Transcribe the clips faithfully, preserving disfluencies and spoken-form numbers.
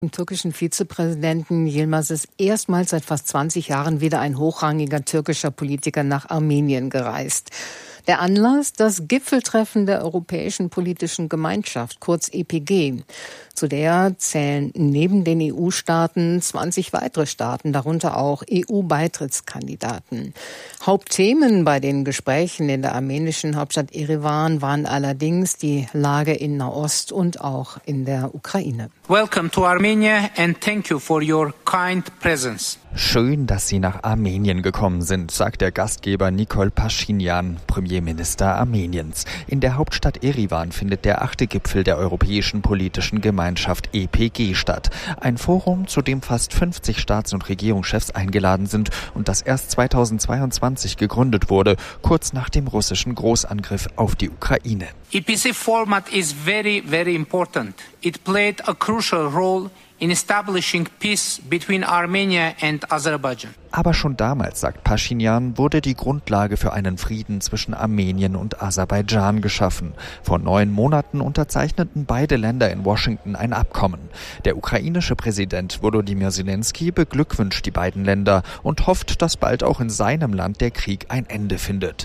Dem türkischen Vizepräsidenten Yilmaz ist erstmals seit fast zwanzig Jahren wieder ein hochrangiger türkischer Politiker nach Armenien gereist. Der Anlass, das Gipfeltreffen der Europäischen Politischen Gemeinschaft, kurz E P G. Zu der zählen neben den E U-Staaten zwanzig weitere Staaten, darunter auch E U-Beitrittskandidaten. Hauptthemen bei den Gesprächen in der armenischen Hauptstadt Erevan waren allerdings die Lage in Nahost und auch in der Ukraine. Welcome to Armenia and thank you for your kind presence. Schön, dass Sie nach Armenien gekommen sind, sagt der Gastgeber Nikol Paschinjan, Premierminister Armeniens. In der Hauptstadt Erevan findet der achte Gipfel der Europäischen Politischen Gemeinschaft E P G statt. Ein Forum, zu dem fast fünfzig Staats- und Regierungschefs eingeladen sind und das erst zweitausendzweiundzwanzig gegründet wurde, kurz nach dem russischen Großangriff auf die Ukraine. E P C format is very, very important. It played a crucial role in establishing peace between Armenia and Azerbaijan. Aber schon damals, sagt Paschinjan, wurde die Grundlage für einen Frieden zwischen Armenien und Aserbaidschan geschaffen. Vor neun Monaten unterzeichneten beide Länder in Washington ein Abkommen. Der ukrainische Präsident Volodymyr Zelensky beglückwünscht die beiden Länder und hofft, dass bald auch in seinem Land der Krieg ein Ende findet.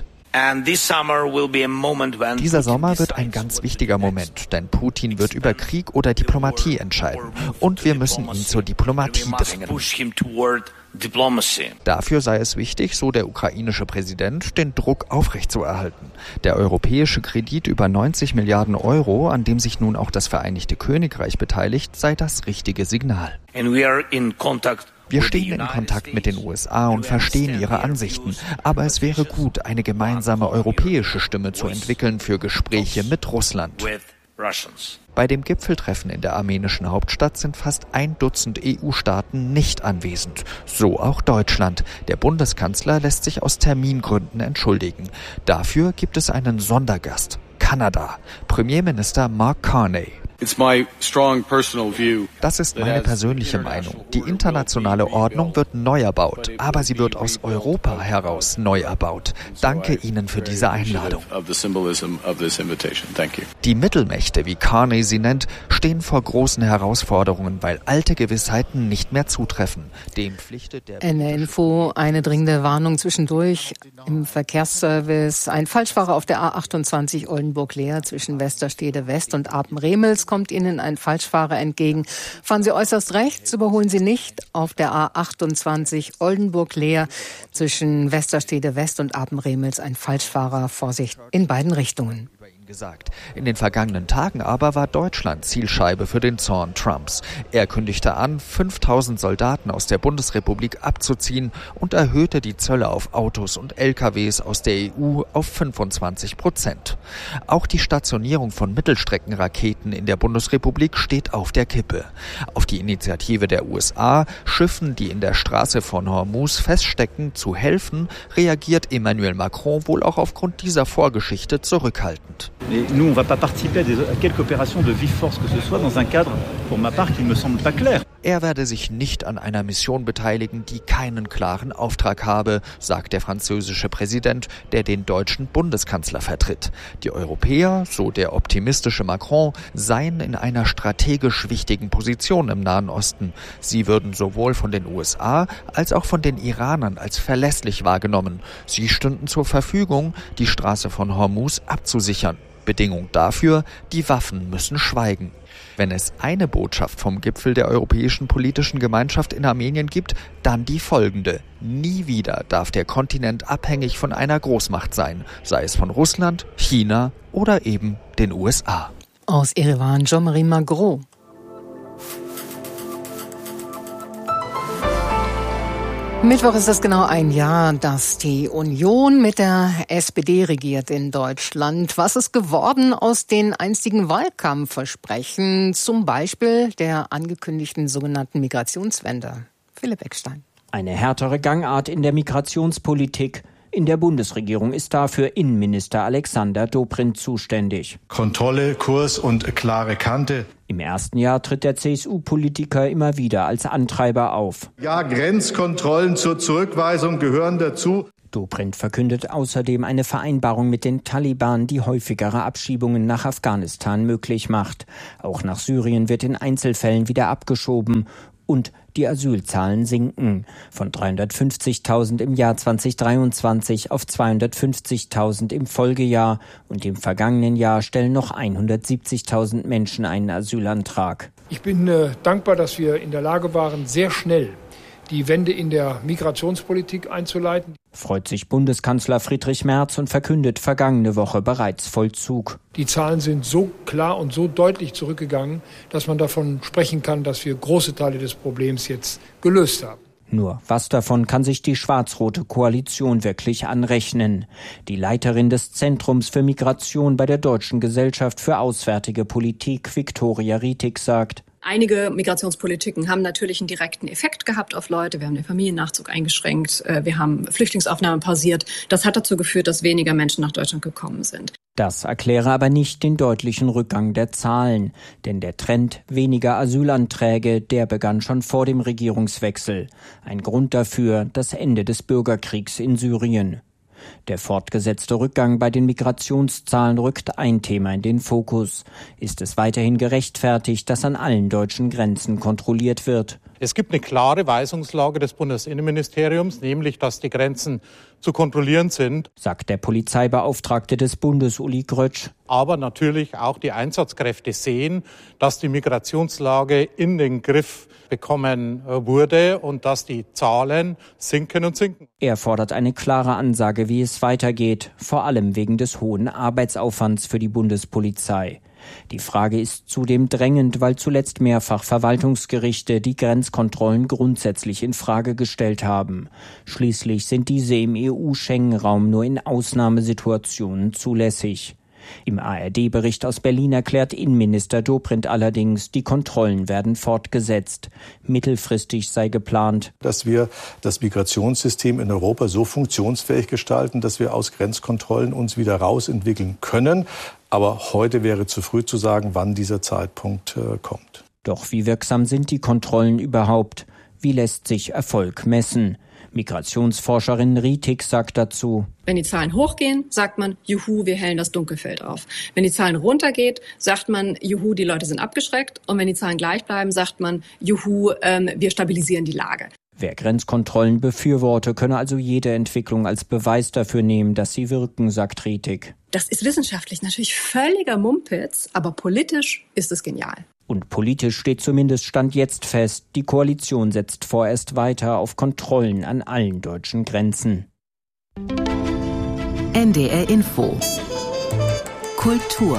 Dieser Sommer wird ein ganz wichtiger Moment, denn Putin wird über Krieg oder Diplomatie entscheiden. Und wir müssen ihn zur Diplomatie drängen. Dafür sei es wichtig, so der ukrainische Präsident, den Druck aufrechtzuerhalten. Der europäische Kredit über neunzig Milliarden Euro, an dem sich nun auch das Vereinigte Königreich beteiligt, sei das richtige Signal. Wir stehen in Kontakt mit den U S A und verstehen ihre Ansichten. Aber es wäre gut, eine gemeinsame europäische Stimme zu entwickeln für Gespräche mit Russland. Bei dem Gipfeltreffen in der armenischen Hauptstadt sind fast ein Dutzend E U-Staaten nicht anwesend. So auch Deutschland. Der Bundeskanzler lässt sich aus Termingründen entschuldigen. Dafür gibt es einen Sondergast. Kanada. Premierminister Mark Carney. Das ist meine persönliche Meinung. Die internationale Ordnung wird neu erbaut, aber sie wird aus Europa heraus neu erbaut. Danke Ihnen für diese Einladung. Die Mittelmächte, wie Carney sie nennt, stehen vor großen Herausforderungen, weil alte Gewissheiten nicht mehr zutreffen. Dem pflichtet der Eine Info, eine dringende Warnung zwischendurch im Verkehrsservice. Ein Falschfahrer auf der A achtundzwanzig Oldenburg-Leer zwischen Westerstede West und Apen-Remels kommt Ihnen ein Falschfahrer entgegen. Fahren Sie äußerst rechts, überholen Sie nicht auf der A achtundzwanzig Oldenburg-Leer zwischen Westerstede West und Apen-Remels ein Falschfahrer. Vorsicht in beiden Richtungen. Gesagt. In den vergangenen Tagen aber war Deutschland Zielscheibe für den Zorn Trumps. Er kündigte an, fünftausend Soldaten aus der Bundesrepublik abzuziehen und erhöhte die Zölle auf Autos und L K Ws aus der E U auf fünfundzwanzig Prozent. Auch die Stationierung von Mittelstreckenraketen in der Bundesrepublik steht auf der Kippe. Auf die Initiative der U S A, Schiffen, die in der Straße von Hormuz feststecken, zu helfen, reagiert Emmanuel Macron wohl auch aufgrund dieser Vorgeschichte zurückhaltend. Mais nous, on ne va pas participer à, des, à quelque opération de vive force que ce soit dans un cadre, pour ma part, qui ne me semble pas clair. Er werde sich nicht an einer Mission beteiligen, die keinen klaren Auftrag habe, sagt der französische Präsident, der den deutschen Bundeskanzler vertritt. Die Europäer, so der optimistische Macron, seien in einer strategisch wichtigen Position im Nahen Osten. Sie würden sowohl von den U S A als auch von den Iranern als verlässlich wahrgenommen. Sie stünden zur Verfügung, die Straße von Hormuz abzusichern. Bedingung dafür, die Waffen müssen schweigen. Wenn es eine Botschaft vom Gipfel der Europäischen Politischen Gemeinschaft in Armenien gibt, dann die folgende. Nie wieder darf der Kontinent abhängig von einer Großmacht sein, sei es von Russland, China oder eben den U S A. Aus Erevan, Jean-Marie Magro. Mittwoch ist es genau ein Jahr, dass die Union mit der S P D regiert in Deutschland. Was ist geworden aus den einstigen Wahlkampfversprechen, zum Beispiel der angekündigten sogenannten Migrationswende? Philipp Eckstein. Eine härtere Gangart in der Migrationspolitik. In der Bundesregierung ist dafür Innenminister Alexander Dobrindt zuständig. Kontrolle, Kurs und klare Kante. Im ersten Jahr tritt der C S U-Politiker immer wieder als Antreiber auf. Ja, Grenzkontrollen zur Zurückweisung gehören dazu. Dobrindt verkündet außerdem eine Vereinbarung mit den Taliban, die häufigere Abschiebungen nach Afghanistan möglich macht. Auch nach Syrien wird in Einzelfällen wieder abgeschoben und die Asylzahlen sinken. Von dreihundertfünfzigtausend im Jahr zweitausenddreiundzwanzig auf zweihundertfünfzigtausend im Folgejahr. Und im vergangenen Jahr stellen noch hundertsiebzigtausend Menschen einen Asylantrag. Ich bin äh, dankbar, dass wir in der Lage waren, sehr schnell die Wende in der Migrationspolitik einzuleiten. Freut sich Bundeskanzler Friedrich Merz und verkündet vergangene Woche bereits Vollzug. Die Zahlen sind so klar und so deutlich zurückgegangen, dass man davon sprechen kann, dass wir große Teile des Problems jetzt gelöst haben. Nur was davon kann sich die schwarz-rote Koalition wirklich anrechnen? Die Leiterin des Zentrums für Migration bei der Deutschen Gesellschaft für Auswärtige Politik, Viktoria Rietig, sagt: Einige Migrationspolitiken haben natürlich einen direkten Effekt gehabt auf Leute. Wir haben den Familiennachzug eingeschränkt, wir haben Flüchtlingsaufnahme pausiert. Das hat dazu geführt, dass weniger Menschen nach Deutschland gekommen sind. Das erkläre aber nicht den deutlichen Rückgang der Zahlen. Denn der Trend weniger Asylanträge, der begann schon vor dem Regierungswechsel. Ein Grund dafür das Ende des Bürgerkriegs in Syrien. Der fortgesetzte Rückgang bei den Migrationszahlen rückt ein Thema in den Fokus. Ist es weiterhin gerechtfertigt, dass an allen deutschen Grenzen kontrolliert wird? Es gibt eine klare Weisungslage des Bundesinnenministeriums, nämlich, dass die Grenzen zu kontrollieren sind, sagt der Polizeibeauftragte des Bundes, Uli Grötsch. Aber natürlich auch die Einsatzkräfte sehen, dass die Migrationslage in den Griff bekommen wurde und dass die Zahlen sinken und sinken. Er fordert eine klare Ansage, wie es weitergeht, vor allem wegen des hohen Arbeitsaufwands für die Bundespolizei. Die Frage ist zudem drängend, weil zuletzt mehrfach Verwaltungsgerichte die Grenzkontrollen grundsätzlich in Frage gestellt haben. Schließlich sind diese im E U-Schengen-Raum nur in Ausnahmesituationen zulässig. Im A R D-Bericht aus Berlin erklärt Innenminister Dobrindt allerdings, die Kontrollen werden fortgesetzt. Mittelfristig sei geplant, dass wir das Migrationssystem in Europa so funktionsfähig gestalten, dass wir aus Grenzkontrollen uns wieder rausentwickeln können. Aber heute wäre zu früh zu sagen, wann dieser Zeitpunkt äh, kommt. Doch wie wirksam sind die Kontrollen überhaupt? Wie lässt sich Erfolg messen? Migrationsforscherin Rietig sagt dazu: Wenn die Zahlen hochgehen, sagt man, juhu, wir hellen das Dunkelfeld auf. Wenn die Zahlen runtergeht, sagt man, juhu, die Leute sind abgeschreckt. Und wenn die Zahlen gleich bleiben, sagt man, juhu, ähm, wir stabilisieren die Lage. Wer Grenzkontrollen befürworte, könne also jede Entwicklung als Beweis dafür nehmen, dass sie wirken, sagt Rietig. Das ist wissenschaftlich natürlich völliger Mumpitz, aber politisch ist es genial. Und politisch steht zumindest Stand jetzt fest, die Koalition setzt vorerst weiter auf Kontrollen an allen deutschen Grenzen. N D R Info Kultur.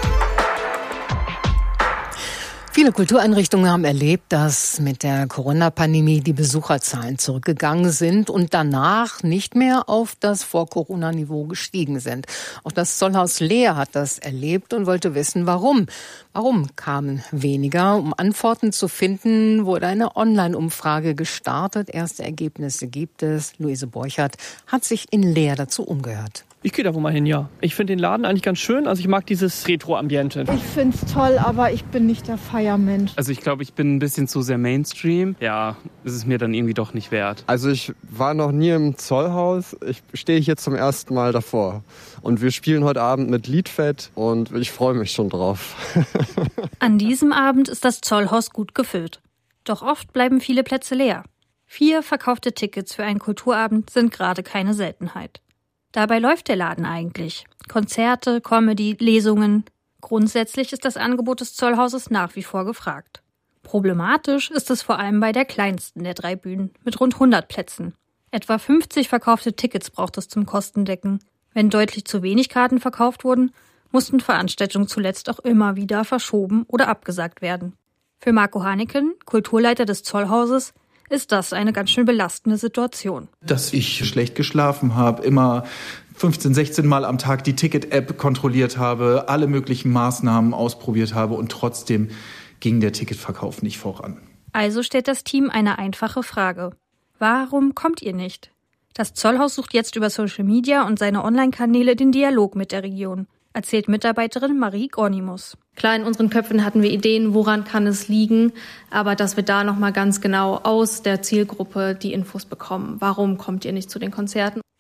Viele Kultureinrichtungen haben erlebt, dass mit der Corona-Pandemie die Besucherzahlen zurückgegangen sind und danach nicht mehr auf das Vor-Corona-Niveau gestiegen sind. Auch das Zollhaus Leer hat das erlebt und wollte wissen, warum. Warum kamen weniger? Um Antworten zu finden, wurde eine Online-Umfrage gestartet. Erste Ergebnisse gibt es. Luise Borchert hat sich in Leer dazu umgehört. Ich gehe da wohl mal hin, ja. Ich finde den Laden eigentlich ganz schön. Also ich mag dieses Retro-Ambiente. Ich finde es toll, aber ich bin nicht der Feiermensch. Also ich glaube, ich bin ein bisschen zu sehr Mainstream. Ja, ist es mir dann irgendwie doch nicht wert. Also ich war noch nie im Zollhaus. Ich stehe hier zum ersten Mal davor. Und wir spielen heute Abend mit Liedfett und ich freue mich schon drauf. An diesem Abend ist das Zollhaus gut gefüllt. Doch oft bleiben viele Plätze leer. Vier verkaufte Tickets für einen Kulturabend sind gerade keine Seltenheit. Dabei läuft der Laden eigentlich. Konzerte, Comedy, Lesungen. Grundsätzlich ist das Angebot des Zollhauses nach wie vor gefragt. Problematisch ist es vor allem bei der kleinsten der drei Bühnen mit rund hundert Plätzen. Etwa fünfzig verkaufte Tickets braucht es zum Kostendecken. Wenn deutlich zu wenig Karten verkauft wurden, mussten Veranstaltungen zuletzt auch immer wieder verschoben oder abgesagt werden. Für Marco Haneken, Kulturleiter des Zollhauses, ist das eine ganz schön belastende Situation. Dass ich schlecht geschlafen habe, immer fünfzehn, sechzehn Mal am Tag die Ticket-App kontrolliert habe, alle möglichen Maßnahmen ausprobiert habe und trotzdem ging der Ticketverkauf nicht voran. Also stellt das Team eine einfache Frage. Warum kommt ihr nicht? Das Zollhaus sucht jetzt über Social Media und seine Online-Kanäle den Dialog mit der Region, erzählt Mitarbeiterin Marie Gornimus. Klar, in unseren Köpfen hatten wir Ideen, woran kann es liegen, aber dass wir da nochmal ganz genau aus der Zielgruppe die Infos bekommen. Warum kommt ihr nicht zu den Konzerten?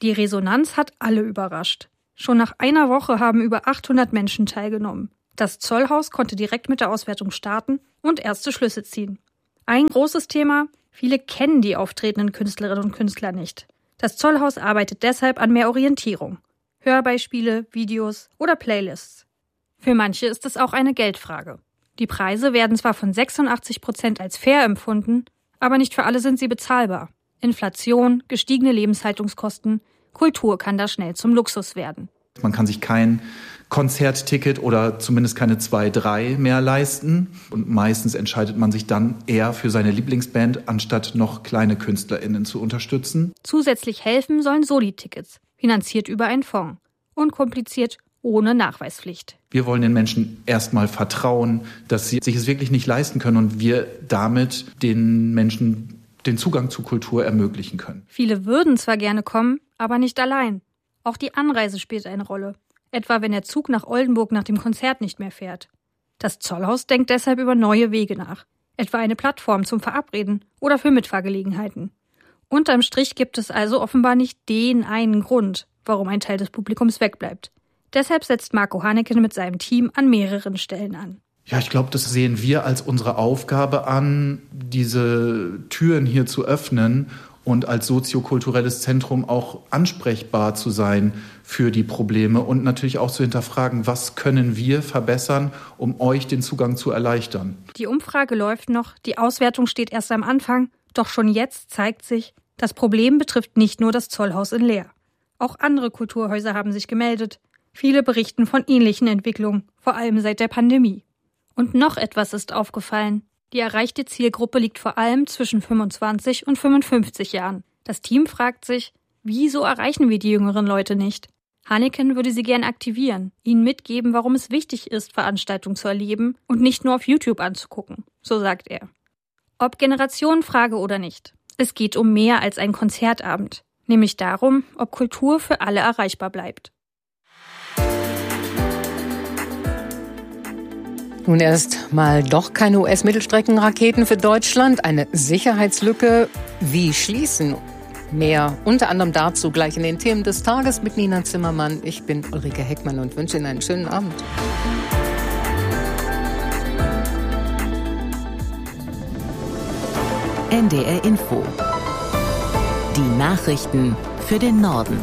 Die Resonanz hat alle überrascht. Schon nach einer Woche haben über achthundert Menschen teilgenommen. Das Zollhaus konnte direkt mit der Auswertung starten und erste Schlüsse ziehen. Ein großes Thema: viele kennen die auftretenden Künstlerinnen und Künstler nicht. Das Zollhaus arbeitet deshalb an mehr Orientierung. Hörbeispiele, Videos oder Playlists. Für manche ist es auch eine Geldfrage. Die Preise werden zwar von sechsundachtzig Prozent als fair empfunden, aber nicht für alle sind sie bezahlbar. Inflation, gestiegene Lebenshaltungskosten, Kultur kann da schnell zum Luxus werden. Man kann sich kein Konzertticket oder zumindest keine zwei, drei mehr leisten. Und meistens entscheidet man sich dann eher für seine Lieblingsband, anstatt noch kleine KünstlerInnen zu unterstützen. Zusätzlich helfen sollen Soli-Tickets, finanziert über einen Fonds. Unkompliziert, ohne Nachweispflicht. Wir wollen den Menschen erstmal vertrauen, dass sie sich es wirklich nicht leisten können und wir damit den Menschen den Zugang zu Kultur ermöglichen können. Viele würden zwar gerne kommen, aber nicht allein. Auch die Anreise spielt eine Rolle. Etwa wenn der Zug nach Oldenburg nach dem Konzert nicht mehr fährt. Das Zollhaus denkt deshalb über neue Wege nach. Etwa eine Plattform zum Verabreden oder für Mitfahrgelegenheiten. Unterm Strich gibt es also offenbar nicht den einen Grund, warum ein Teil des Publikums wegbleibt. Deshalb setzt Marco Haneken mit seinem Team an mehreren Stellen an. Ja, ich glaube, das sehen wir als unsere Aufgabe an, diese Türen hier zu öffnen und als soziokulturelles Zentrum auch ansprechbar zu sein für die Probleme und natürlich auch zu hinterfragen, was können wir verbessern, um euch den Zugang zu erleichtern. Die Umfrage läuft noch, die Auswertung steht erst am Anfang, doch schon jetzt zeigt sich, das Problem betrifft nicht nur das Zollhaus in Leer. Auch andere Kulturhäuser haben sich gemeldet. Viele berichten von ähnlichen Entwicklungen, vor allem seit der Pandemie. Und noch etwas ist aufgefallen. Die erreichte Zielgruppe liegt vor allem zwischen fünfundzwanzig und fünfundfünfzig Jahren. Das Team fragt sich, wieso erreichen wir die jüngeren Leute nicht? Haneken würde sie gern aktivieren, ihnen mitgeben, warum es wichtig ist, Veranstaltungen zu erleben und nicht nur auf YouTube anzugucken, so sagt er. Ob Generationenfrage oder nicht, es geht um mehr als ein Konzertabend, nämlich darum, ob Kultur für alle erreichbar bleibt. Nun erst mal doch keine U S-Mittelstreckenraketen für Deutschland. Eine Sicherheitslücke. Wie schließen? Mehr unter anderem dazu gleich in den Themen des Tages mit Nina Zimmermann. Ich bin Ulrike Heckmann und wünsche Ihnen einen schönen Abend. N D R Info. Die Nachrichten für den Norden.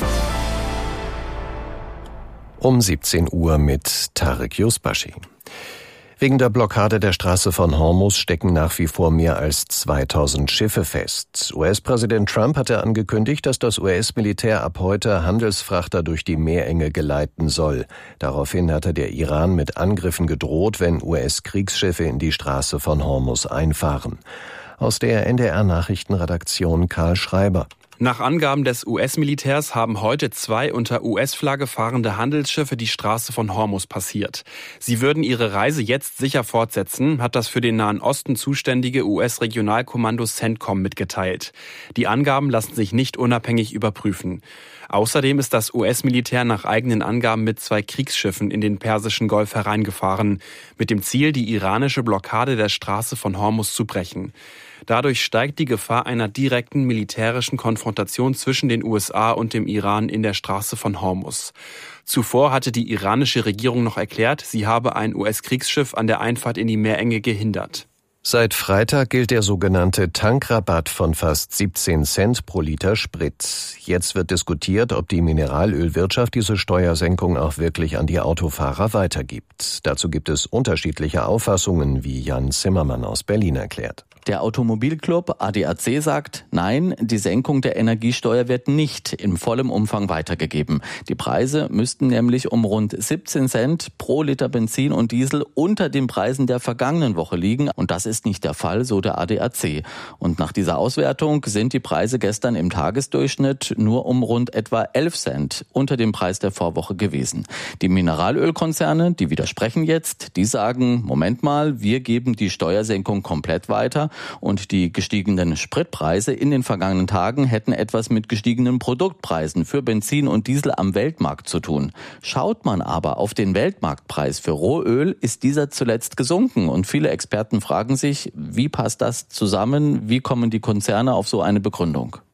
Um siebzehn Uhr mit Tarek Yusbashi. Wegen der Blockade der Straße von Hormuz stecken nach wie vor mehr als zweitausend Schiffe fest. U S-Präsident Trump hatte angekündigt, dass das U S-Militär ab heute Handelsfrachter durch die Meerenge geleiten soll. Daraufhin hatte der Iran mit Angriffen gedroht, wenn U S-Kriegsschiffe in die Straße von Hormuz einfahren. Aus der N D R-Nachrichtenredaktion Karl Schreiber. Nach Angaben des U S-Militärs haben heute zwei unter U S-Flagge fahrende Handelsschiffe die Straße von Hormuz passiert. Sie würden ihre Reise jetzt sicher fortsetzen, hat das für den Nahen Osten zuständige U S-Regionalkommando CENTCOM mitgeteilt. Die Angaben lassen sich nicht unabhängig überprüfen. Außerdem ist das U S-Militär nach eigenen Angaben mit zwei Kriegsschiffen in den Persischen Golf hereingefahren, mit dem Ziel, die iranische Blockade der Straße von Hormuz zu brechen. Dadurch steigt die Gefahr einer direkten militärischen Konfrontation zwischen den U S A und dem Iran in der Straße von Hormuz. Zuvor hatte die iranische Regierung noch erklärt, sie habe ein U S-Kriegsschiff an der Einfahrt in die Meerenge gehindert. Seit Freitag gilt der sogenannte Tankrabatt von fast siebzehn Cent pro Liter Sprit. Jetzt wird diskutiert, ob die Mineralölwirtschaft diese Steuersenkung auch wirklich an die Autofahrer weitergibt. Dazu gibt es unterschiedliche Auffassungen, wie Jan Zimmermann aus Berlin erklärt. Der Automobilclub A D A C sagt, nein, die Senkung der Energiesteuer wird nicht in vollem Umfang weitergegeben. Die Preise müssten nämlich um rund siebzehn Cent pro Liter Benzin und Diesel unter den Preisen der vergangenen Woche liegen. Und das ist nicht der Fall, so der A D A C. Und nach dieser Auswertung sind die Preise gestern im Tagesdurchschnitt nur um rund etwa elf Cent unter dem Preis der Vorwoche gewesen. Die Mineralölkonzerne, die widersprechen jetzt, die sagen, Moment mal, wir geben die Steuersenkung komplett weiter. Und die gestiegenen Spritpreise in den vergangenen Tagen hätten etwas mit gestiegenen Produktpreisen für Benzin und Diesel am Weltmarkt zu tun. Schaut man aber auf den Weltmarktpreis für Rohöl, ist dieser zuletzt gesunken. Und viele Experten fragen sich, wie passt das zusammen? Wie kommen die Konzerne auf so eine Begründung?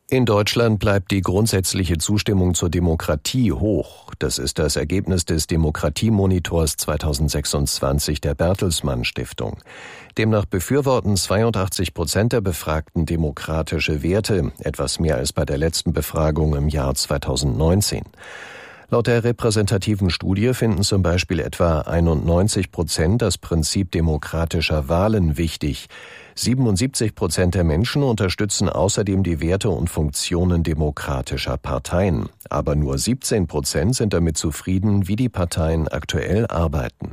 In Deutschland bleibt die grundsätzliche Zustimmung zur Demokratie hoch. Das ist das Ergebnis des Demokratiemonitors zweitausendsechsundzwanzig der Bertelsmann Stiftung. Demnach befürworten zweiundachtzig Prozent der Befragten demokratische Werte, etwas mehr als bei der letzten Befragung im Jahr zweitausendneunzehn. Laut der repräsentativen Studie finden zum Beispiel etwa einundneunzig Prozent das Prinzip demokratischer Wahlen wichtig. siebenundsiebzig Prozent der Menschen unterstützen außerdem die Werte und Funktionen demokratischer Parteien. Aber nur siebzehn Prozent sind damit zufrieden, wie die Parteien aktuell arbeiten.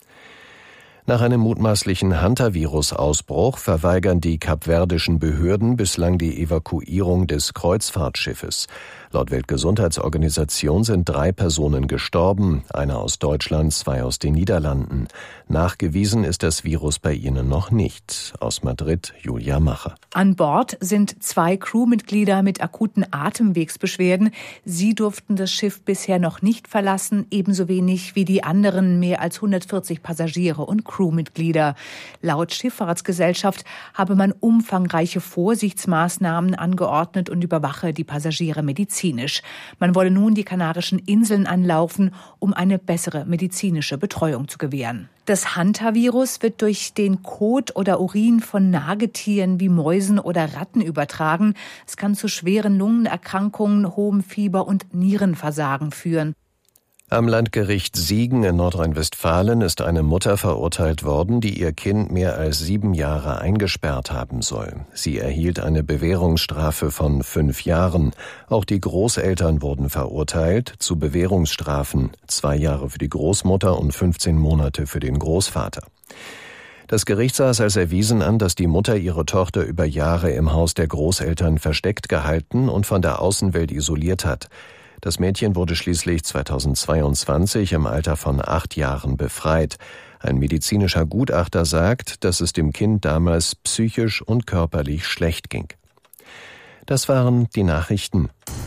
Nach einem mutmaßlichen Hantavirus-Ausbruch verweigern die kapverdischen Behörden bislang die Evakuierung des Kreuzfahrtschiffes. Laut Weltgesundheitsorganisation sind drei Personen gestorben, einer aus Deutschland, zwei aus den Niederlanden. Nachgewiesen ist das Virus bei ihnen noch nicht. Aus Madrid, Julia Macher. An Bord sind zwei Crewmitglieder mit akuten Atemwegsbeschwerden. Sie durften das Schiff bisher noch nicht verlassen, ebenso wenig wie die anderen mehr als hundertvierzig Passagiere und Crewmitglieder. Laut Schifffahrtsgesellschaft habe man umfangreiche Vorsichtsmaßnahmen angeordnet und überwache die Passagiere medizinisch. Man wolle nun die Kanarischen Inseln anlaufen, um eine bessere medizinische Betreuung zu gewähren. Das Hantavirus wird durch den Kot oder Urin von Nagetieren wie Mäusen oder Ratten übertragen. Es kann zu schweren Lungenerkrankungen, hohem Fieber und Nierenversagen führen. Am Landgericht Siegen in Nordrhein-Westfalen ist eine Mutter verurteilt worden, die ihr Kind mehr als sieben Jahre eingesperrt haben soll. Sie erhielt eine Bewährungsstrafe von fünf Jahren. Auch die Großeltern wurden verurteilt zu Bewährungsstrafen, zwei Jahre für die Großmutter und fünfzehn Monate für den Großvater. Das Gericht sah es als erwiesen an, dass die Mutter ihre Tochter über Jahre im Haus der Großeltern versteckt gehalten und von der Außenwelt isoliert hat. Das Mädchen wurde schließlich zweitausendzweiundzwanzig im Alter von acht Jahren befreit. Ein medizinischer Gutachter sagt, dass es dem Kind damals psychisch und körperlich schlecht ging. Das waren die Nachrichten.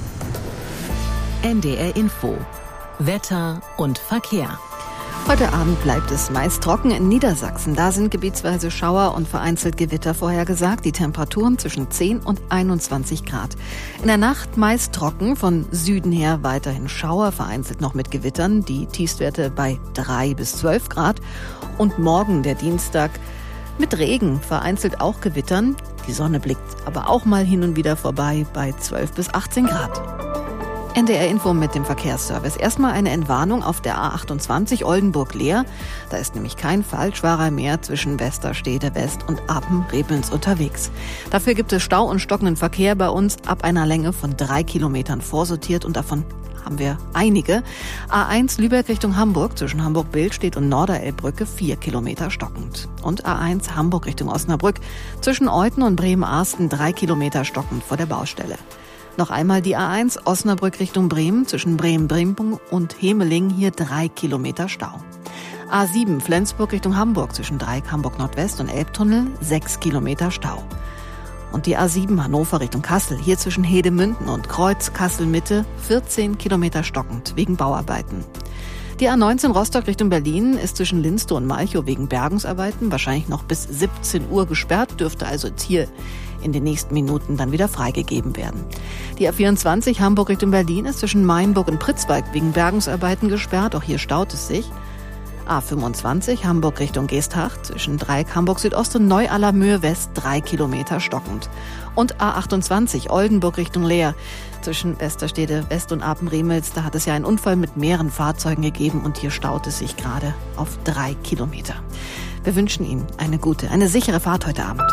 N D R Info. Wetter und Verkehr. Heute Abend bleibt es meist trocken in Niedersachsen. Da sind gebietsweise Schauer und vereinzelt Gewitter vorhergesagt. Die Temperaturen zwischen zehn und einundzwanzig Grad. In der Nacht meist trocken, von Süden her weiterhin Schauer, vereinzelt noch mit Gewittern. Die Tiefstwerte bei drei bis zwölf Grad. Und morgen, der Dienstag, mit Regen, vereinzelt auch Gewittern. Die Sonne blickt aber auch mal hin und wieder vorbei bei zwölf bis achtzehn Grad. N D R Info mit dem Verkehrsservice. Erstmal eine Entwarnung auf der A achtundzwanzig Oldenburg-Leer. Da ist nämlich kein Falschfahrer mehr zwischen Westerstede West und Apen-Rebelns unterwegs. Dafür gibt es Stau und stockenden Verkehr bei uns ab einer Länge von drei Kilometern vorsortiert und davon haben wir einige. A eins Lübeck Richtung Hamburg zwischen Hamburg-Billstedt und Norderelbbrücke vier Kilometer stockend. Und A eins Hamburg Richtung Osnabrück zwischen Euthen und Bremen-Arsten drei Kilometer stockend vor der Baustelle. Noch einmal die A eins Osnabrück Richtung Bremen zwischen Bremen-Brimpung und Hemeling, hier drei Kilometer Stau. A sieben Flensburg Richtung Hamburg zwischen Dreieck Hamburg-Nordwest und Elbtunnel sechs Kilometer Stau. Und die A sieben Hannover Richtung Kassel, hier zwischen Hedemünden und Kreuz Kassel-Mitte vierzehn Kilometer stockend wegen Bauarbeiten. Die A neunzehn Rostock Richtung Berlin ist zwischen Linstow und Malchow wegen Bergungsarbeiten wahrscheinlich noch bis siebzehn Uhr gesperrt, dürfte also jetzt hier in den nächsten Minuten dann wieder freigegeben werden. Die A vierundzwanzig Hamburg Richtung Berlin ist zwischen Mainburg und Pritzwalk wegen Bergungsarbeiten gesperrt, auch hier staut es sich. A fünfundzwanzig Hamburg Richtung Geesthacht zwischen Dreieck Hamburg Südost und Neu-Allermöhe West drei Kilometer stockend. Und A achtundzwanzig Oldenburg Richtung Leer zwischen Westerstede West und Apen-Remels, da hat es ja einen Unfall mit mehreren Fahrzeugen gegeben und hier staut es sich gerade auf drei Kilometer. Wir wünschen Ihnen eine gute, eine sichere Fahrt heute Abend.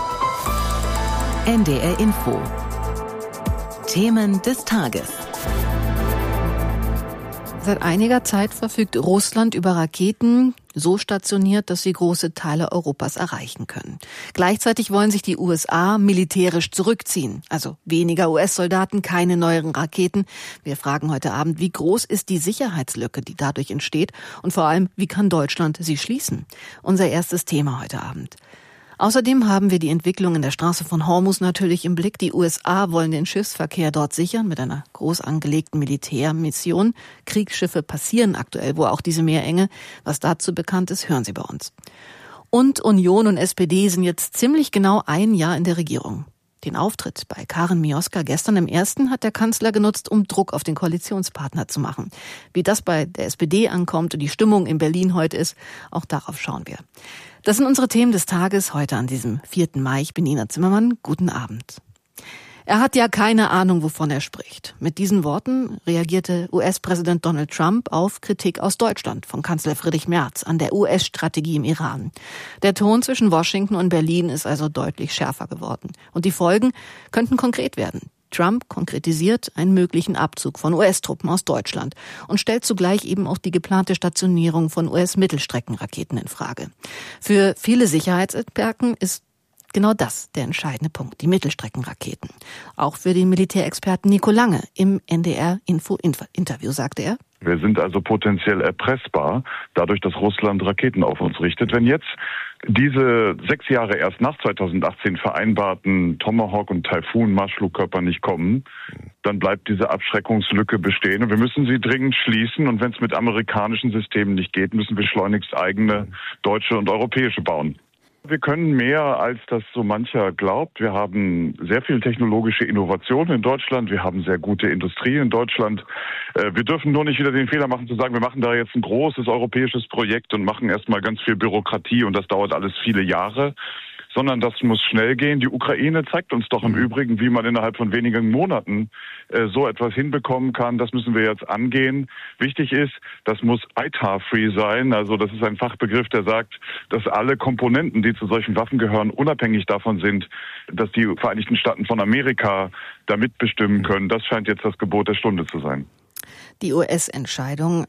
N D R Info. Themen des Tages. Seit einiger Zeit verfügt Russland über Raketen, so stationiert, dass sie große Teile Europas erreichen können. Gleichzeitig wollen sich die U S A militärisch zurückziehen. Also weniger U S-Soldaten, keine neueren Raketen. Wir fragen heute Abend, wie groß ist die Sicherheitslücke, die dadurch entsteht? Und vor allem, wie kann Deutschland sie schließen? Unser erstes Thema heute Abend. Außerdem haben wir die Entwicklung in der Straße von Hormuz natürlich im Blick. Die U S A wollen den Schiffsverkehr dort sichern mit einer groß angelegten Militärmission. Kriegsschiffe passieren aktuell wohl auch diese Meerenge. Was dazu bekannt ist, hören Sie bei uns. Und Union und S P D sind jetzt ziemlich genau ein Jahr in der Regierung. Den Auftritt bei Karen Mioska gestern im Ersten hat der Kanzler genutzt, um Druck auf den Koalitionspartner zu machen. Wie das bei der S P D ankommt und die Stimmung in Berlin heute ist, auch darauf schauen wir. Das sind unsere Themen des Tages heute an diesem vierten Mai. Ich bin Ina Zimmermann. Guten Abend. Er hat ja keine Ahnung, wovon er spricht. Mit diesen Worten reagierte U S-Präsident Donald Trump auf Kritik aus Deutschland von Kanzler Friedrich Merz an der U S-Strategie im Iran. Der Ton zwischen Washington und Berlin ist also deutlich schärfer geworden. Und die Folgen könnten konkret werden. Trump konkretisiert einen möglichen Abzug von U S-Truppen aus Deutschland und stellt zugleich eben auch die geplante Stationierung von U S-Mittelstreckenraketen in Frage. Für viele Sicherheitsexperten ist genau das der entscheidende Punkt, die Mittelstreckenraketen. Auch für den Militärexperten Nico Lange im N D R-Info-Interview sagte er: Wir sind also potenziell erpressbar, dadurch, dass Russland Raketen auf uns richtet. Wenn jetzt diese sechs Jahre erst nach zweitausendachtzehn vereinbarten Tomahawk- und Taifun-Marschflugkörper nicht kommen, dann bleibt diese Abschreckungslücke bestehen. Und wir müssen sie dringend schließen. Und wenn es mit amerikanischen Systemen nicht geht, müssen wir schleunigst eigene deutsche und europäische bauen. Wir können mehr, als das so mancher glaubt. Wir haben sehr viel technologische Innovation in Deutschland. Wir haben sehr gute Industrie in Deutschland. Wir dürfen nur nicht wieder den Fehler machen zu sagen, wir machen da jetzt ein großes europäisches Projekt und machen erstmal ganz viel Bürokratie und das dauert alles viele Jahre. Sondern das muss schnell gehen. Die Ukraine zeigt uns doch im Übrigen, wie man innerhalb von wenigen Monaten äh, so etwas hinbekommen kann. Das müssen wir jetzt angehen. Wichtig ist, das muss I T A R-free sein. Also das ist ein Fachbegriff, der sagt, dass alle Komponenten, die zu solchen Waffen gehören, unabhängig davon sind, dass die Vereinigten Staaten von Amerika da mitbestimmen können. Das scheint jetzt das Gebot der Stunde zu sein. Die U S-Entscheidung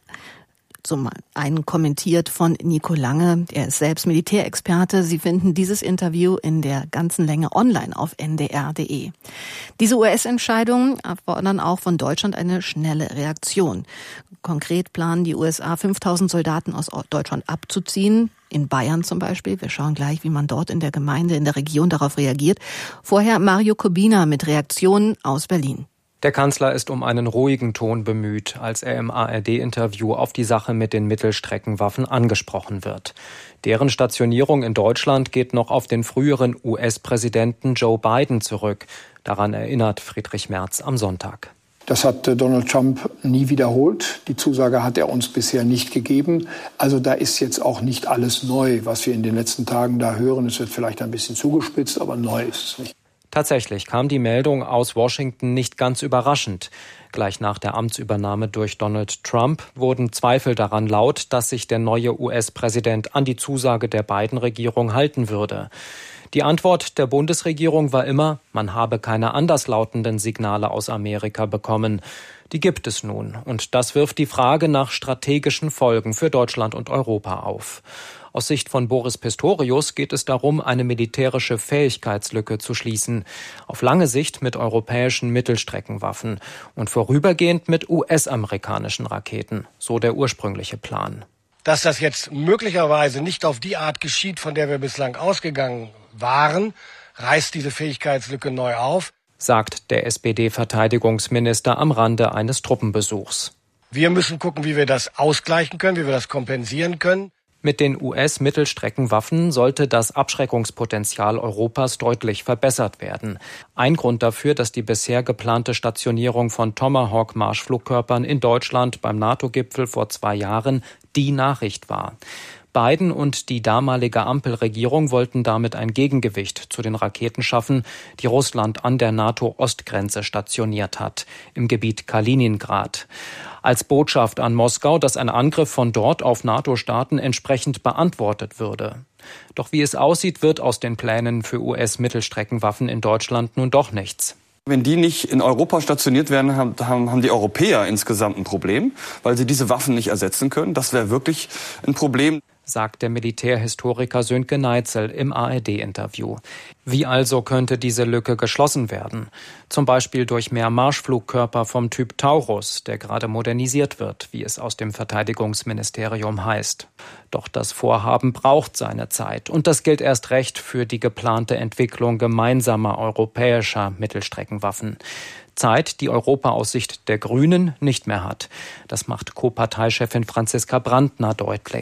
zum einen kommentiert von Nico Lange, er ist selbst Militärexperte. Sie finden dieses Interview in der ganzen Länge online auf N D R Punkt D E. Diese U S-Entscheidungen erfordern auch von Deutschland eine schnelle Reaktion. Konkret planen die U S A fünftausend Soldaten aus Deutschland abzuziehen. In Bayern zum Beispiel. Wir schauen gleich, wie man dort in der Gemeinde, in der Region darauf reagiert. Vorher Mario Kubina mit Reaktionen aus Berlin. Der Kanzler ist um einen ruhigen Ton bemüht, als er im A R D-Interview auf die Sache mit den Mittelstreckenwaffen angesprochen wird. Deren Stationierung in Deutschland geht noch auf den früheren U S-Präsidenten Joe Biden zurück. Daran erinnert Friedrich Merz am Sonntag. Das hat Donald Trump nie wiederholt. Die Zusage hat er uns bisher nicht gegeben. Also da ist jetzt auch nicht alles neu, was wir in den letzten Tagen da hören. Es wird vielleicht ein bisschen zugespitzt, aber neu ist es nicht. Tatsächlich kam die Meldung aus Washington nicht ganz überraschend. Gleich nach der Amtsübernahme durch Donald Trump wurden Zweifel daran laut, dass sich der neue U S-Präsident an die Zusage der Biden-Regierung halten würde. Die Antwort der Bundesregierung war immer, man habe keine anderslautenden Signale aus Amerika bekommen. Die gibt es nun. Und das wirft die Frage nach strategischen Folgen für Deutschland und Europa auf. Aus Sicht von Boris Pistorius geht es darum, eine militärische Fähigkeitslücke zu schließen. Auf lange Sicht mit europäischen Mittelstreckenwaffen und vorübergehend mit U S-amerikanischen Raketen. So der ursprüngliche Plan. Dass das jetzt möglicherweise nicht auf die Art geschieht, von der wir bislang ausgegangen waren, reißt diese Fähigkeitslücke neu auf, sagt der S P D-Verteidigungsminister am Rande eines Truppenbesuchs. Wir müssen gucken, wie wir das ausgleichen können, wie wir das kompensieren können. Mit den U S-Mittelstreckenwaffen sollte das Abschreckungspotenzial Europas deutlich verbessert werden. Ein Grund dafür, dass die bisher geplante Stationierung von Tomahawk-Marschflugkörpern in Deutschland beim NATO-Gipfel vor zwei Jahren die Nachricht war. Biden und die damalige Ampelregierung wollten damit ein Gegengewicht zu den Raketen schaffen, die Russland an der NATO-Ostgrenze stationiert hat, im Gebiet Kaliningrad. Als Botschaft an Moskau, dass ein Angriff von dort auf NATO-Staaten entsprechend beantwortet würde. Doch wie es aussieht, wird aus den Plänen für U S-Mittelstreckenwaffen in Deutschland nun doch nichts. Wenn die nicht in Europa stationiert werden, haben, haben die Europäer insgesamt ein Problem, weil sie diese Waffen nicht ersetzen können. Das wäre wirklich ein Problem, sagt der Militärhistoriker Sönke Neitzel im A R D-Interview. Wie also könnte diese Lücke geschlossen werden? Zum Beispiel durch mehr Marschflugkörper vom Typ Taurus, der gerade modernisiert wird, wie es aus dem Verteidigungsministerium heißt. Doch das Vorhaben braucht seine Zeit und das gilt erst recht für die geplante Entwicklung gemeinsamer europäischer Mittelstreckenwaffen. Zeit, die Europa aus Sicht der Grünen nicht mehr hat. Das macht Co-Parteichefin Franziska Brandner deutlich.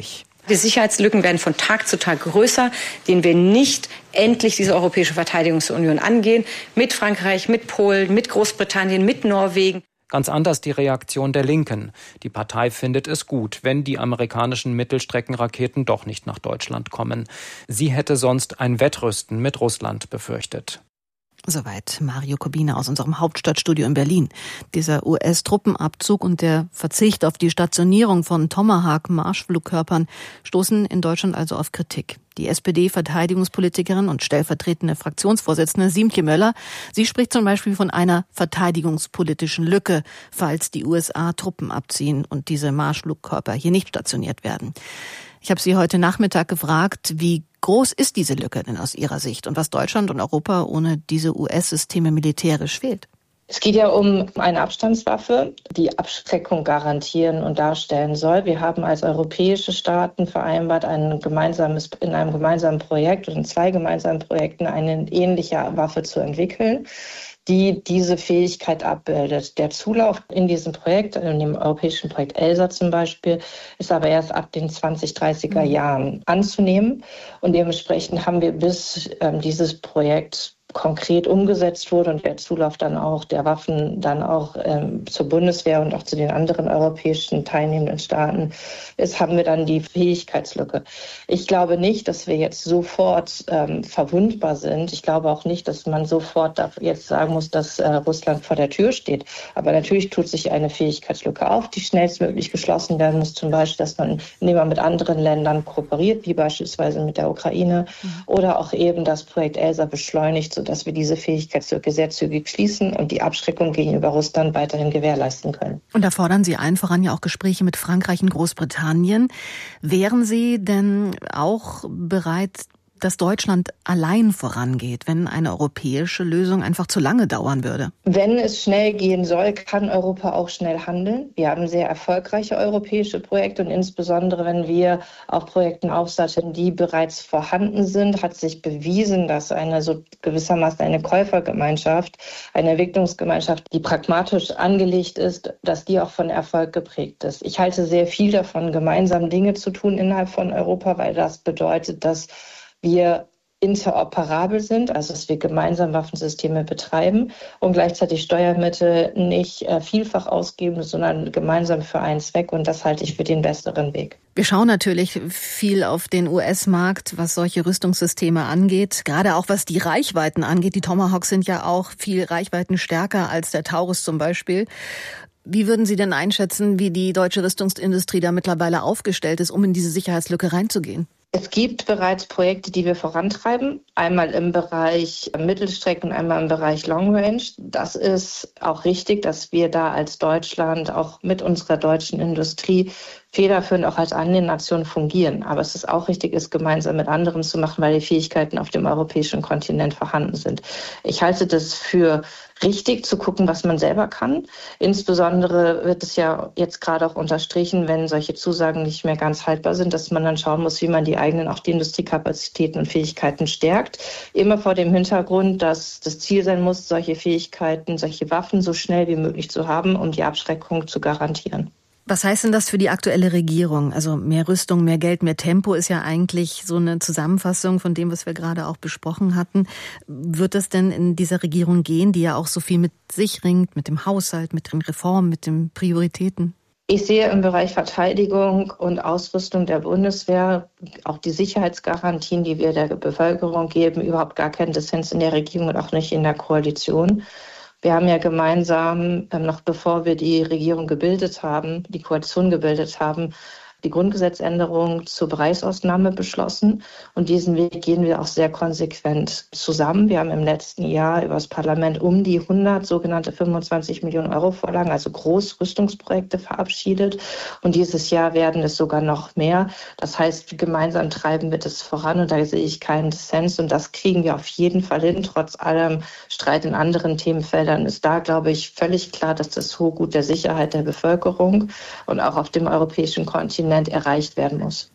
Die Sicherheitslücken werden von Tag zu Tag größer, denen wir nicht endlich diese Europäische Verteidigungsunion angehen. Mit Frankreich, mit Polen, mit Großbritannien, mit Norwegen. Ganz anders die Reaktion der Linken. Die Partei findet es gut, wenn die amerikanischen Mittelstreckenraketen doch nicht nach Deutschland kommen. Sie hätte sonst ein Wettrüsten mit Russland befürchtet. Soweit Mario Kobine aus unserem Hauptstadtstudio in Berlin. Dieser U S-Truppenabzug und der Verzicht auf die Stationierung von Tomahawk-Marschflugkörpern stoßen in Deutschland also auf Kritik. Die S P D-Verteidigungspolitikerin und stellvertretende Fraktionsvorsitzende Siemtje Möller, sie spricht zum Beispiel von einer verteidigungspolitischen Lücke, falls die U S A Truppen abziehen und diese Marschflugkörper hier nicht stationiert werden. Ich habe Sie heute Nachmittag gefragt, wie groß ist diese Lücke denn aus Ihrer Sicht und was Deutschland und Europa ohne diese U S-Systeme militärisch fehlt? Es geht ja um eine Abstandswaffe, die Abschreckung garantieren und darstellen soll. Wir haben als europäische Staaten vereinbart, ein gemeinsames, in einem gemeinsamen Projekt oder in zwei gemeinsamen Projekten eine ähnliche Waffe zu entwickeln, die diese Fähigkeit abbildet. Der Zulauf in diesem Projekt, in dem europäischen Projekt ELSA zum Beispiel, ist aber erst ab den zwanzig dreißiger Jahren anzunehmen. Und dementsprechend haben wir bis ähm, dieses Projekt konkret umgesetzt wurde und der Zulauf dann auch der Waffen dann auch ähm, zur Bundeswehr und auch zu den anderen europäischen teilnehmenden Staaten ist, haben wir dann die Fähigkeitslücke. Ich glaube nicht, dass wir jetzt sofort ähm, verwundbar sind. Ich glaube auch nicht, dass man sofort jetzt sagen muss, dass äh, Russland vor der Tür steht. Aber natürlich tut sich eine Fähigkeitslücke auf, die schnellstmöglich geschlossen werden muss. Zum Beispiel, dass man, indem man mit anderen Ländern kooperiert, wie beispielsweise mit der Ukraine, mhm. oder auch eben das Projekt ELSA beschleunigt, sodass wir diese Fähigkeitslücke sehr zügig schließen und die Abschreckung gegenüber Russland weiterhin gewährleisten können. Und da fordern Sie allen voran ja auch Gespräche mit Frankreich und Großbritannien. Wären Sie denn auch bereit, dass Deutschland allein vorangeht, wenn eine europäische Lösung einfach zu lange dauern würde? Wenn es schnell gehen soll, kann Europa auch schnell handeln. Wir haben sehr erfolgreiche europäische Projekte und insbesondere, wenn wir auf Projekten aufsatteln, die bereits vorhanden sind, hat sich bewiesen, dass eine so gewissermaßen eine Käufergemeinschaft, eine Entwicklungsgemeinschaft, die pragmatisch angelegt ist, dass die auch von Erfolg geprägt ist. Ich halte sehr viel davon, gemeinsam Dinge zu tun innerhalb von Europa, weil das bedeutet, dass wir interoperabel sind, also dass wir gemeinsam Waffensysteme betreiben und gleichzeitig Steuermittel nicht äh, vielfach ausgeben, sondern gemeinsam für einen Zweck. Und das halte ich für den besseren Weg. Wir schauen natürlich viel auf den U S-Markt, was solche Rüstungssysteme angeht, gerade auch was die Reichweiten angeht. Die Tomahawks sind ja auch viel reichweitenstärker als der Taurus zum Beispiel. Wie würden Sie denn einschätzen, wie die deutsche Rüstungsindustrie da mittlerweile aufgestellt ist, um in diese Sicherheitslücke reinzugehen? Es gibt bereits Projekte, die wir vorantreiben, einmal im Bereich Mittelstrecken und einmal im Bereich Long Range. Das ist auch richtig, dass wir da als Deutschland auch mit unserer deutschen Industrie federführend auch als Annähernation fungieren. Aber es ist auch richtig, es gemeinsam mit anderen zu machen, weil die Fähigkeiten auf dem europäischen Kontinent vorhanden sind. Ich halte das für richtig, zu gucken, was man selber kann. Insbesondere wird es ja jetzt gerade auch unterstrichen, wenn solche Zusagen nicht mehr ganz haltbar sind, dass man dann schauen muss, wie man die eigenen, auch die Industriekapazitäten und Fähigkeiten stärkt. Immer vor dem Hintergrund, dass das Ziel sein muss, solche Fähigkeiten, solche Waffen so schnell wie möglich zu haben, um die Abschreckung zu garantieren. Was heißt denn das für die aktuelle Regierung? Also mehr Rüstung, mehr Geld, mehr Tempo ist ja eigentlich so eine Zusammenfassung von dem, was wir gerade auch besprochen hatten. Wird es denn in dieser Regierung gehen, die ja auch so viel mit sich ringt, mit dem Haushalt, mit den Reformen, mit den Prioritäten? Ich sehe im Bereich Verteidigung und Ausrüstung der Bundeswehr, auch die Sicherheitsgarantien, die wir der Bevölkerung geben, überhaupt gar keinen Dissens in der Regierung und auch nicht in der Koalition. Wir haben ja gemeinsam, noch bevor wir die Regierung gebildet haben, die Koalition gebildet haben, die Grundgesetzänderung zur Bereichsausnahme beschlossen. Und diesen Weg gehen wir auch sehr konsequent zusammen. Wir haben im letzten Jahr über das Parlament um die hundert sogenannte fünfundzwanzig Millionen Euro Vorlagen, also Großrüstungsprojekte verabschiedet. Und dieses Jahr werden es sogar noch mehr. Das heißt, gemeinsam treiben wir das voran und da sehe ich keinen Dissens. Und das kriegen wir auf jeden Fall hin. Trotz allem Streit in anderen Themenfeldern ist da, glaube ich, völlig klar, dass das hohe Gut der Sicherheit der Bevölkerung und auch auf dem europäischen Kontinent erreicht werden muss.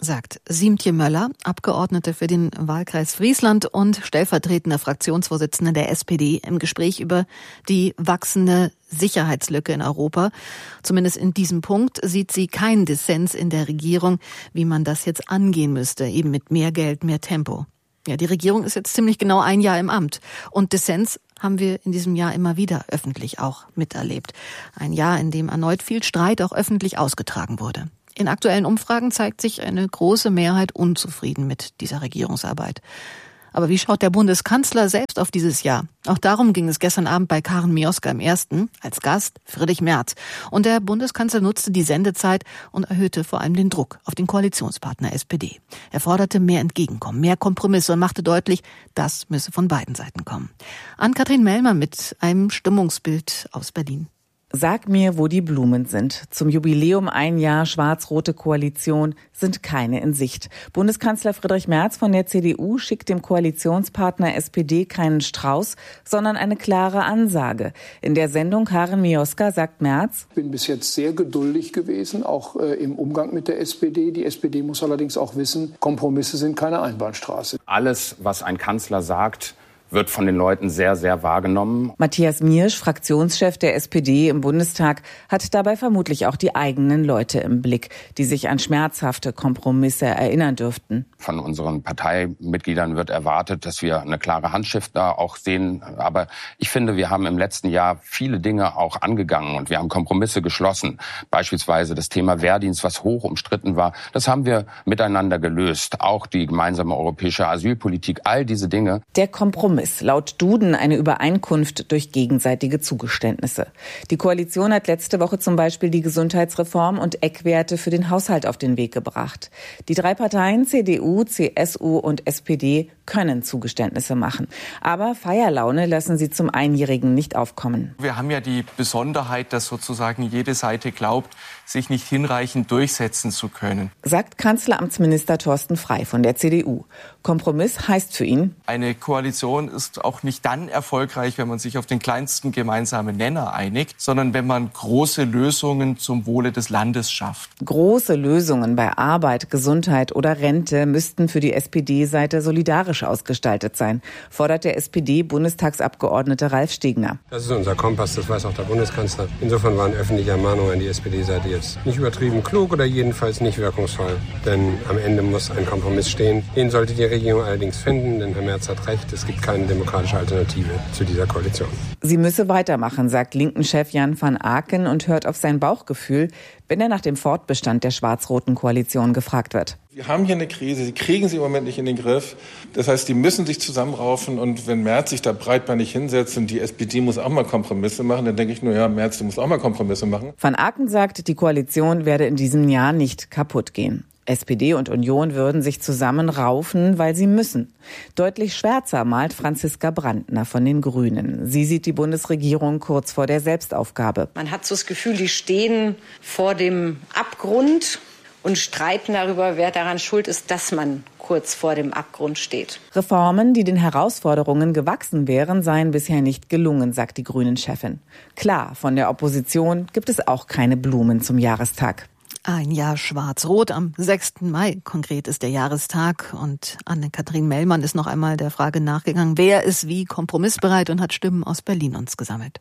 sagt Siemtje Möller, Abgeordnete für den Wahlkreis Friesland und stellvertretende Fraktionsvorsitzende der S P D im Gespräch über die wachsende Sicherheitslücke in Europa. Zumindest in diesem Punkt sieht sie keinen Dissens in der Regierung, wie man das jetzt angehen müsste, eben mit mehr Geld, mehr Tempo. Ja, die Regierung ist jetzt ziemlich genau ein Jahr im Amt und Dissens haben wir in diesem Jahr immer wieder öffentlich auch miterlebt. Ein Jahr, in dem erneut viel Streit auch öffentlich ausgetragen wurde. In aktuellen Umfragen zeigt sich eine große Mehrheit unzufrieden mit dieser Regierungsarbeit. Aber wie schaut der Bundeskanzler selbst auf dieses Jahr? Auch darum ging es gestern Abend bei Karin Mioska im Ersten, als Gast Friedrich Merz. Und der Bundeskanzler nutzte die Sendezeit und erhöhte vor allem den Druck auf den Koalitionspartner S P D. Er forderte mehr Entgegenkommen, mehr Kompromisse und machte deutlich, das müsse von beiden Seiten kommen. Ann-Kathrin Mellmann mit einem Stimmungsbild aus Berlin. Sag mir, wo die Blumen sind. Zum Jubiläum ein Jahr schwarz-rote Koalition sind keine in Sicht. Bundeskanzler Friedrich Merz von der C D U schickt dem Koalitionspartner S P D keinen Strauß, sondern eine klare Ansage. In der Sendung Karin Mioska sagt Merz: Ich bin bis jetzt sehr geduldig gewesen, auch äh, im Umgang mit der S P D. Die S P D muss allerdings auch wissen, Kompromisse sind keine Einbahnstraße. Alles, was ein Kanzler sagt, wird von den Leuten sehr, sehr wahrgenommen. Matthias Miersch, Fraktionschef der S P D im Bundestag, hat dabei vermutlich auch die eigenen Leute im Blick, die sich an schmerzhafte Kompromisse erinnern dürften. Von unseren Parteimitgliedern wird erwartet, dass wir eine klare Handschrift da auch sehen. Aber ich finde, wir haben im letzten Jahr viele Dinge auch angegangen und wir haben Kompromisse geschlossen. Beispielsweise das Thema Wehrdienst, was hoch umstritten war. Das haben wir miteinander gelöst. Auch die gemeinsame europäische Asylpolitik, all diese Dinge. Der Kompromiss. Laut Duden eine Übereinkunft durch gegenseitige Zugeständnisse. Die Koalition hat letzte Woche zum Beispiel die Gesundheitsreform und Eckwerte für den Haushalt auf den Weg gebracht. Die drei Parteien C D U, C S U und S P D können Zugeständnisse machen. Aber Feierlaune lassen sie zum Einjährigen nicht aufkommen. Wir haben ja die Besonderheit, dass sozusagen jede Seite glaubt, sich nicht hinreichend durchsetzen zu können. Sagt Kanzleramtsminister Thorsten Frey von der C D U. Kompromiss heißt für ihn: Eine Koalition ist auch nicht dann erfolgreich, wenn man sich auf den kleinsten gemeinsamen Nenner einigt, sondern wenn man große Lösungen zum Wohle des Landes schafft. Große Lösungen bei Arbeit, Gesundheit oder Rente müssten für die S P D-Seite solidarisch ausgestaltet sein, fordert der S P D-Bundestagsabgeordnete Ralf Stegner. Das ist unser Kompass, das weiß auch der Bundeskanzler. Insofern waren öffentliche Ermahnungen an die S P D-Seite jetzt nicht übertrieben klug oder jedenfalls nicht wirkungsvoll. Denn am Ende muss ein Kompromiss stehen. Den sollte die Regierung allerdings finden, denn Herr Merz hat recht, es gibt keine demokratische Alternative zu dieser Koalition. Sie müsse weitermachen, sagt Linken-Chef Jan van Aken und hört auf sein Bauchgefühl, wenn er nach dem Fortbestand der schwarz-roten Koalition gefragt wird. Wir haben hier eine Krise, sie kriegen sie im Moment nicht in den Griff. Das heißt, die müssen sich zusammenraufen und wenn Merz sich da breitbeinig hinsetzt und die S P D muss auch mal Kompromisse machen, dann denke ich nur, ja, Merz, du musst auch mal Kompromisse machen. Van Aken sagt, die Koalition werde in diesem Jahr nicht kaputt gehen. S P D und Union würden sich zusammenraufen, weil sie müssen. Deutlich schwärzer malt Franziska Brandner von den Grünen. Sie sieht die Bundesregierung kurz vor der Selbstaufgabe. Man hat so das Gefühl, die stehen vor dem Abgrund und streiten darüber, wer daran schuld ist, dass man kurz vor dem Abgrund steht. Reformen, die den Herausforderungen gewachsen wären, seien bisher nicht gelungen, sagt die Grünen-Chefin. Klar, von der Opposition gibt es auch keine Blumen zum Jahrestag. Ein Jahr schwarz-rot am sechsten Mai. Konkret ist der Jahrestag. Und Ann-Kathrin Mellmann ist noch einmal der Frage nachgegangen, wer ist wie kompromissbereit und hat Stimmen aus Berlin uns gesammelt.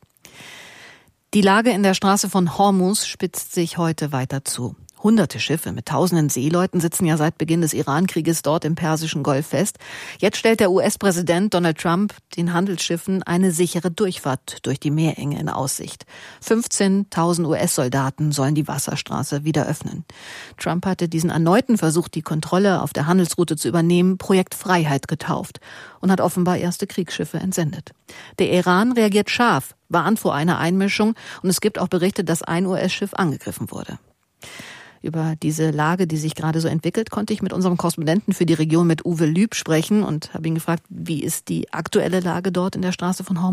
Die Lage in der Straße von Hormuz spitzt sich heute weiter zu. Hunderte Schiffe mit tausenden Seeleuten sitzen ja seit Beginn des Iran-Krieges dort im Persischen Golf fest. Jetzt stellt der U S-Präsident Donald Trump den Handelsschiffen eine sichere Durchfahrt durch die Meerenge in Aussicht. fünfzehntausend U S-Soldaten sollen die Wasserstraße wieder öffnen. Trump hatte diesen erneuten Versuch, die Kontrolle auf der Handelsroute zu übernehmen, Projekt Freiheit getauft und hat offenbar erste Kriegsschiffe entsendet. Der Iran reagiert scharf, warnt vor einer Einmischung und es gibt auch Berichte, dass ein U S-Schiff angegriffen wurde. Über diese Lage, die sich gerade so entwickelt, konnte ich mit unserem Korrespondenten für die Region, mit Uwe Lüb, sprechen und habe ihn gefragt, wie ist die aktuelle Lage dort in der Straße von Hormuz?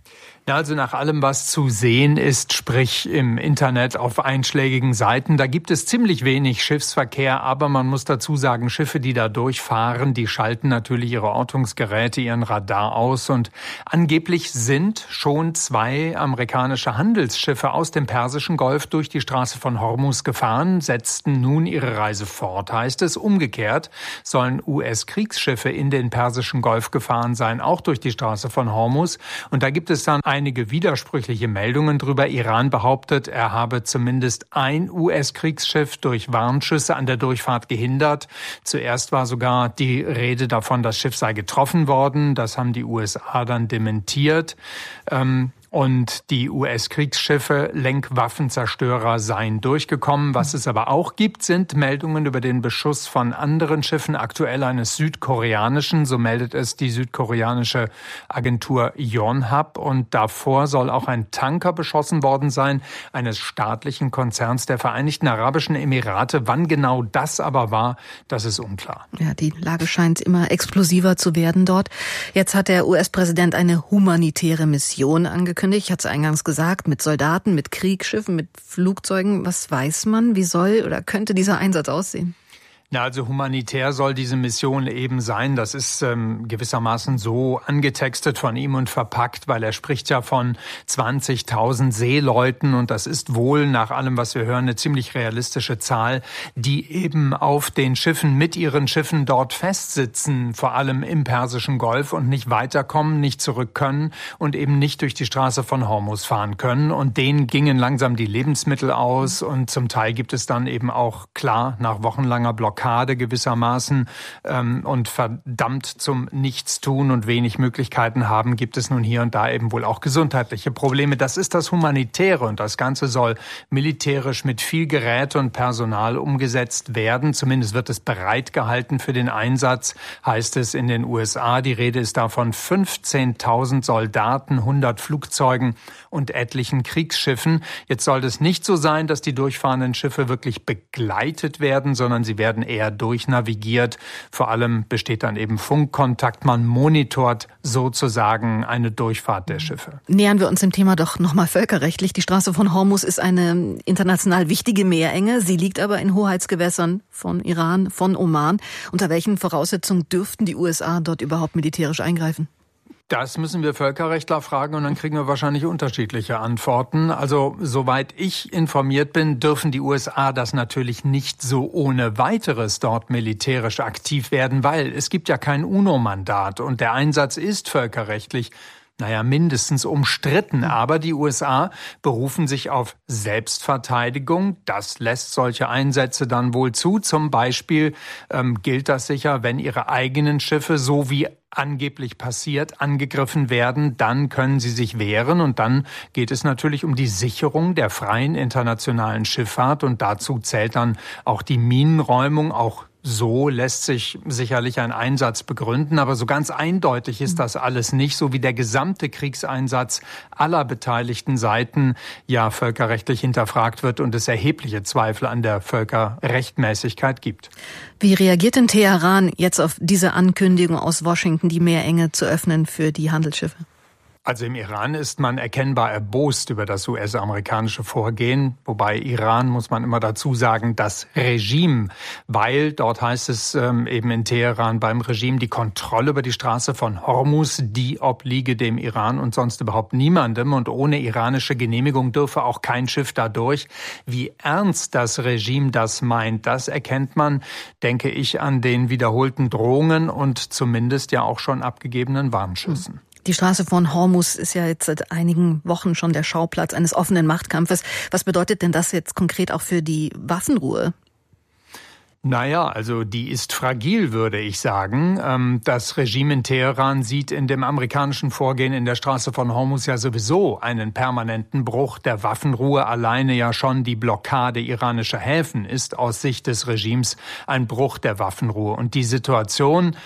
Ja, also nach allem, was zu sehen ist, sprich im Internet auf einschlägigen Seiten, da gibt es ziemlich wenig Schiffsverkehr, aber man muss dazu sagen, Schiffe, die da durchfahren, die schalten natürlich ihre Ortungsgeräte, ihren Radar aus und angeblich sind schon zwei amerikanische Handelsschiffe aus dem Persischen Golf durch die Straße von Hormuz gefahren, setzten nun ihre Reise fort, heißt es. Umgekehrt sollen U S-Kriegsschiffe in den Persischen Golf gefahren sein, auch durch die Straße von Hormuz, und da gibt es dann einige widersprüchliche Meldungen drüber. Iran behauptet, er habe zumindest ein U S-Kriegsschiff durch Warnschüsse an der Durchfahrt gehindert. Zuerst war sogar die Rede davon, das Schiff sei getroffen worden. Das haben die U S A dann dementiert. Ähm, Und die U S-Kriegsschiffe, Lenkwaffenzerstörer seien durchgekommen. Was es aber auch gibt, sind Meldungen über den Beschuss von anderen Schiffen, aktuell eines südkoreanischen, so meldet es die südkoreanische Agentur Yonhap. Und davor soll auch ein Tanker beschossen worden sein, eines staatlichen Konzerns der Vereinigten Arabischen Emirate. Wann genau das aber war, das ist unklar. Ja, die Lage scheint immer explosiver zu werden dort. Jetzt hat der U S-Präsident eine humanitäre Mission angekündigt. Ich hatte es eingangs gesagt, mit Soldaten, mit Kriegsschiffen, mit Flugzeugen. Was weiß man? Wie soll oder könnte dieser Einsatz aussehen? Ja, also humanitär soll diese Mission eben sein. Das ist ähm, gewissermaßen so angetextet von ihm und verpackt, weil er spricht ja von zwanzigtausend Seeleuten und das ist wohl nach allem, was wir hören, eine ziemlich realistische Zahl, die eben auf den Schiffen, mit ihren Schiffen dort festsitzen, vor allem im Persischen Golf und nicht weiterkommen, nicht zurück können und eben nicht durch die Straße von Hormuz fahren können. Und denen gingen langsam die Lebensmittel aus und zum Teil gibt es dann eben auch, klar, nach wochenlanger Blockade gewissermaßen ähm, und verdammt zum Nichtstun und wenig Möglichkeiten haben, gibt es nun hier und da eben wohl auch gesundheitliche Probleme. Das ist das Humanitäre und das Ganze soll militärisch mit viel Gerät und Personal umgesetzt werden. Zumindest wird es bereitgehalten für den Einsatz, heißt es in den U S A. Die Rede ist davon fünfzehntausend Soldaten, hundert Flugzeugen und etlichen Kriegsschiffen. Jetzt soll es nicht so sein, dass die durchfahrenden Schiffe wirklich begleitet werden, sondern sie werden eher durchnavigiert. Vor allem besteht dann eben Funkkontakt. Man monitort sozusagen eine Durchfahrt der Schiffe. Nähern wir uns dem Thema doch nochmal völkerrechtlich. Die Straße von Hormuz ist eine international wichtige Meerenge. Sie liegt aber in Hoheitsgewässern von Iran, von Oman. Unter welchen Voraussetzungen dürften die U S A dort überhaupt militärisch eingreifen? Das müssen wir Völkerrechtler fragen und dann kriegen wir wahrscheinlich unterschiedliche Antworten. Also soweit ich informiert bin, dürfen die U S A das natürlich nicht so ohne weiteres dort militärisch aktiv werden, weil es gibt ja kein UNO-Mandat und der Einsatz ist völkerrechtlich naja, mindestens umstritten. Aber die U S A berufen sich auf Selbstverteidigung. Das lässt solche Einsätze dann wohl zu. Zum Beispiel ähm, gilt das sicher, wenn ihre eigenen Schiffe, so wie angeblich passiert, angegriffen werden, dann können sie sich wehren und dann geht es natürlich um die Sicherung der freien internationalen Schifffahrt und dazu zählt dann auch die Minenräumung. Auch so lässt sich sicherlich ein Einsatz begründen, aber so ganz eindeutig ist das alles nicht, so wie der gesamte Kriegseinsatz aller beteiligten Seiten ja völkerrechtlich hinterfragt wird und es erhebliche Zweifel an der Völkerrechtmäßigkeit gibt. Wie reagiert denn Teheran jetzt auf diese Ankündigung aus Washington, die Meerenge zu öffnen für die Handelsschiffe? Also im Iran ist man erkennbar erbost über das U S-amerikanische Vorgehen, wobei Iran, muss man immer dazu sagen, das Regime, weil dort heißt es ähm, eben in Teheran beim Regime, die Kontrolle über die Straße von Hormuz, die obliege dem Iran und sonst überhaupt niemandem und ohne iranische Genehmigung dürfe auch kein Schiff da durch. Wie ernst das Regime das meint, das erkennt man, denke ich, an den wiederholten Drohungen und zumindest ja auch schon abgegebenen Warnschüssen. Die Straße von Hormuz ist ja jetzt seit einigen Wochen schon der Schauplatz eines offenen Machtkampfes. Was bedeutet denn das jetzt konkret auch für die Waffenruhe? Naja, also die ist fragil, würde ich sagen. Das Regime in Teheran sieht in dem amerikanischen Vorgehen in der Straße von Hormuz ja sowieso einen permanenten Bruch der Waffenruhe. Alleine ja schon die Blockade iranischer Häfen ist aus Sicht des Regimes ein Bruch der Waffenruhe. Und die Situation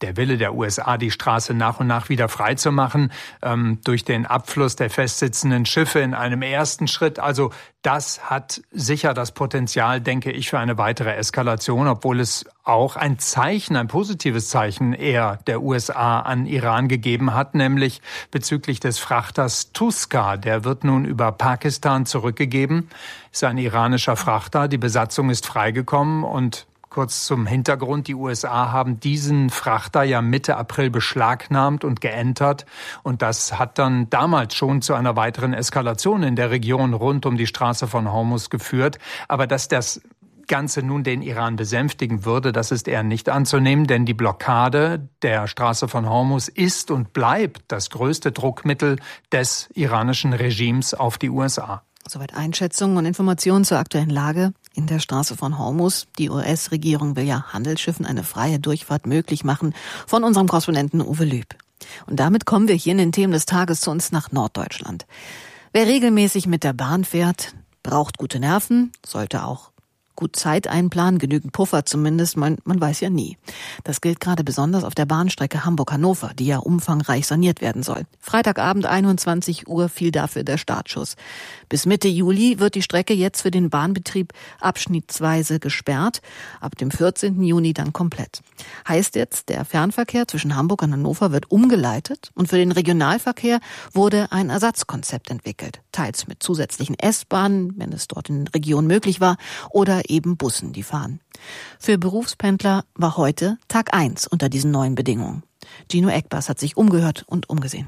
der Wille der U S A, die Straße nach und nach wieder freizumachen, ähm, durch den Abfluss der festsitzenden Schiffe in einem ersten Schritt. Also das hat sicher das Potenzial, denke ich, für eine weitere Eskalation, obwohl es auch ein Zeichen, ein positives Zeichen eher der U S A an Iran gegeben hat, nämlich bezüglich des Frachters Tuska. Der wird nun über Pakistan zurückgegeben. Ist ein iranischer Frachter. Die Besatzung ist freigekommen und kurz zum Hintergrund, die U S A haben diesen Frachter ja Mitte April beschlagnahmt und geentert. Und das hat dann damals schon zu einer weiteren Eskalation in der Region rund um die Straße von Hormuz geführt. Aber dass das Ganze nun den Iran besänftigen würde, das ist eher nicht anzunehmen, denn die Blockade der Straße von Hormuz ist und bleibt das größte Druckmittel des iranischen Regimes auf die U S A. Soweit Einschätzungen und Informationen zur aktuellen Lage in der Straße von Hormuz. Die U S-Regierung will ja Handelsschiffen eine freie Durchfahrt möglich machen, von unserem Korrespondenten Uwe Lüb. Und damit kommen wir hier in den Themen des Tages zu uns nach Norddeutschland. Wer regelmäßig mit der Bahn fährt, braucht gute Nerven, sollte auch gut Zeit einplanen, genügend Puffer zumindest, man, man weiß ja nie. Das gilt gerade besonders auf der Bahnstrecke Hamburg-Hannover, die ja umfangreich saniert werden soll. Freitagabend einundzwanzig Uhr fiel dafür der Startschuss. Bis Mitte Juli wird die Strecke jetzt für den Bahnbetrieb abschnittsweise gesperrt, ab dem vierzehnten Juni dann komplett. Heißt jetzt, der Fernverkehr zwischen Hamburg und Hannover wird umgeleitet und für den Regionalverkehr wurde ein Ersatzkonzept entwickelt, teils mit zusätzlichen S-Bahnen, wenn es dort in der Region möglich war, oder eben Bussen, die fahren. Für Berufspendler war heute Tag eins unter diesen neuen Bedingungen. Gino Eckbars hat sich umgehört und umgesehen.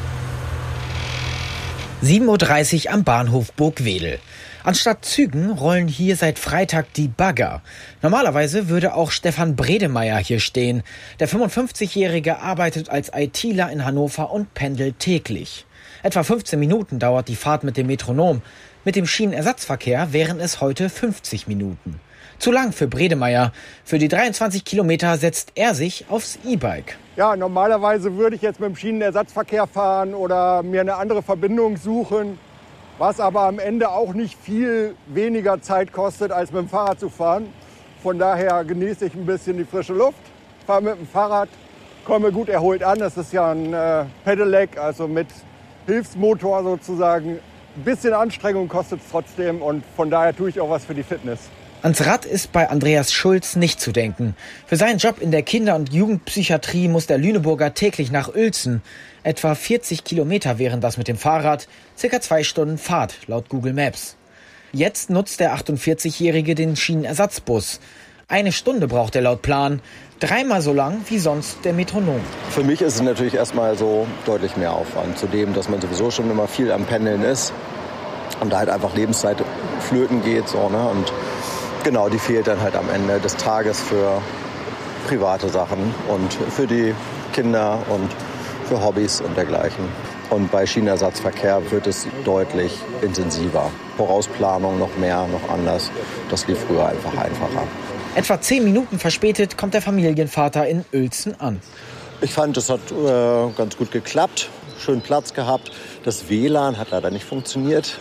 sieben Uhr dreißig am Bahnhof Burgwedel. Anstatt Zügen rollen hier seit Freitag die Bagger. Normalerweise würde auch Stefan Bredemeier hier stehen. Der fünfundfünfzigjährige arbeitet als ITler in Hannover und pendelt täglich. Etwa fünfzehn Minuten dauert die Fahrt mit dem Metronom. Mit dem Schienenersatzverkehr wären es heute fünfzig Minuten. Zu lang für Bredemeier. Für die dreiundzwanzig Kilometer setzt er sich aufs E-Bike. Ja, normalerweise würde ich jetzt mit dem Schienenersatzverkehr fahren oder mir eine andere Verbindung suchen, was aber am Ende auch nicht viel weniger Zeit kostet, als mit dem Fahrrad zu fahren. Von daher genieße ich ein bisschen die frische Luft, fahre mit dem Fahrrad, komme gut erholt an. Das ist ja ein äh, Pedelec, also mit Hilfsmotor sozusagen. Ein bisschen Anstrengung kostet es trotzdem und von daher tue ich auch was für die Fitness. Ans Rad ist bei Andreas Schulz nicht zu denken. Für seinen Job in der Kinder- und Jugendpsychiatrie muss der Lüneburger täglich nach Uelzen. Etwa vierzig Kilometer wären das mit dem Fahrrad, circa zwei Stunden Fahrt laut Google Maps. Jetzt nutzt der achtundvierzigjährige den Schienenersatzbus. Eine Stunde braucht er laut Plan, dreimal so lang wie sonst der Metronom. Für mich ist es natürlich erstmal so deutlich mehr Aufwand, zudem, dass man sowieso schon immer viel am Pendeln ist und da halt einfach Lebenszeit flöten geht. So, ne? Und genau, die fehlt dann halt am Ende des Tages für private Sachen und für die Kinder und für Hobbys und dergleichen. Und bei Schienenersatzverkehr wird es deutlich intensiver. Vorausplanung noch mehr, noch anders. Das lief früher einfach einfacher. Etwa zehn Minuten verspätet kommt der Familienvater in Uelzen an. Ich fand, es hat äh, ganz gut geklappt, schön Platz gehabt. Das W L A N hat leider nicht funktioniert,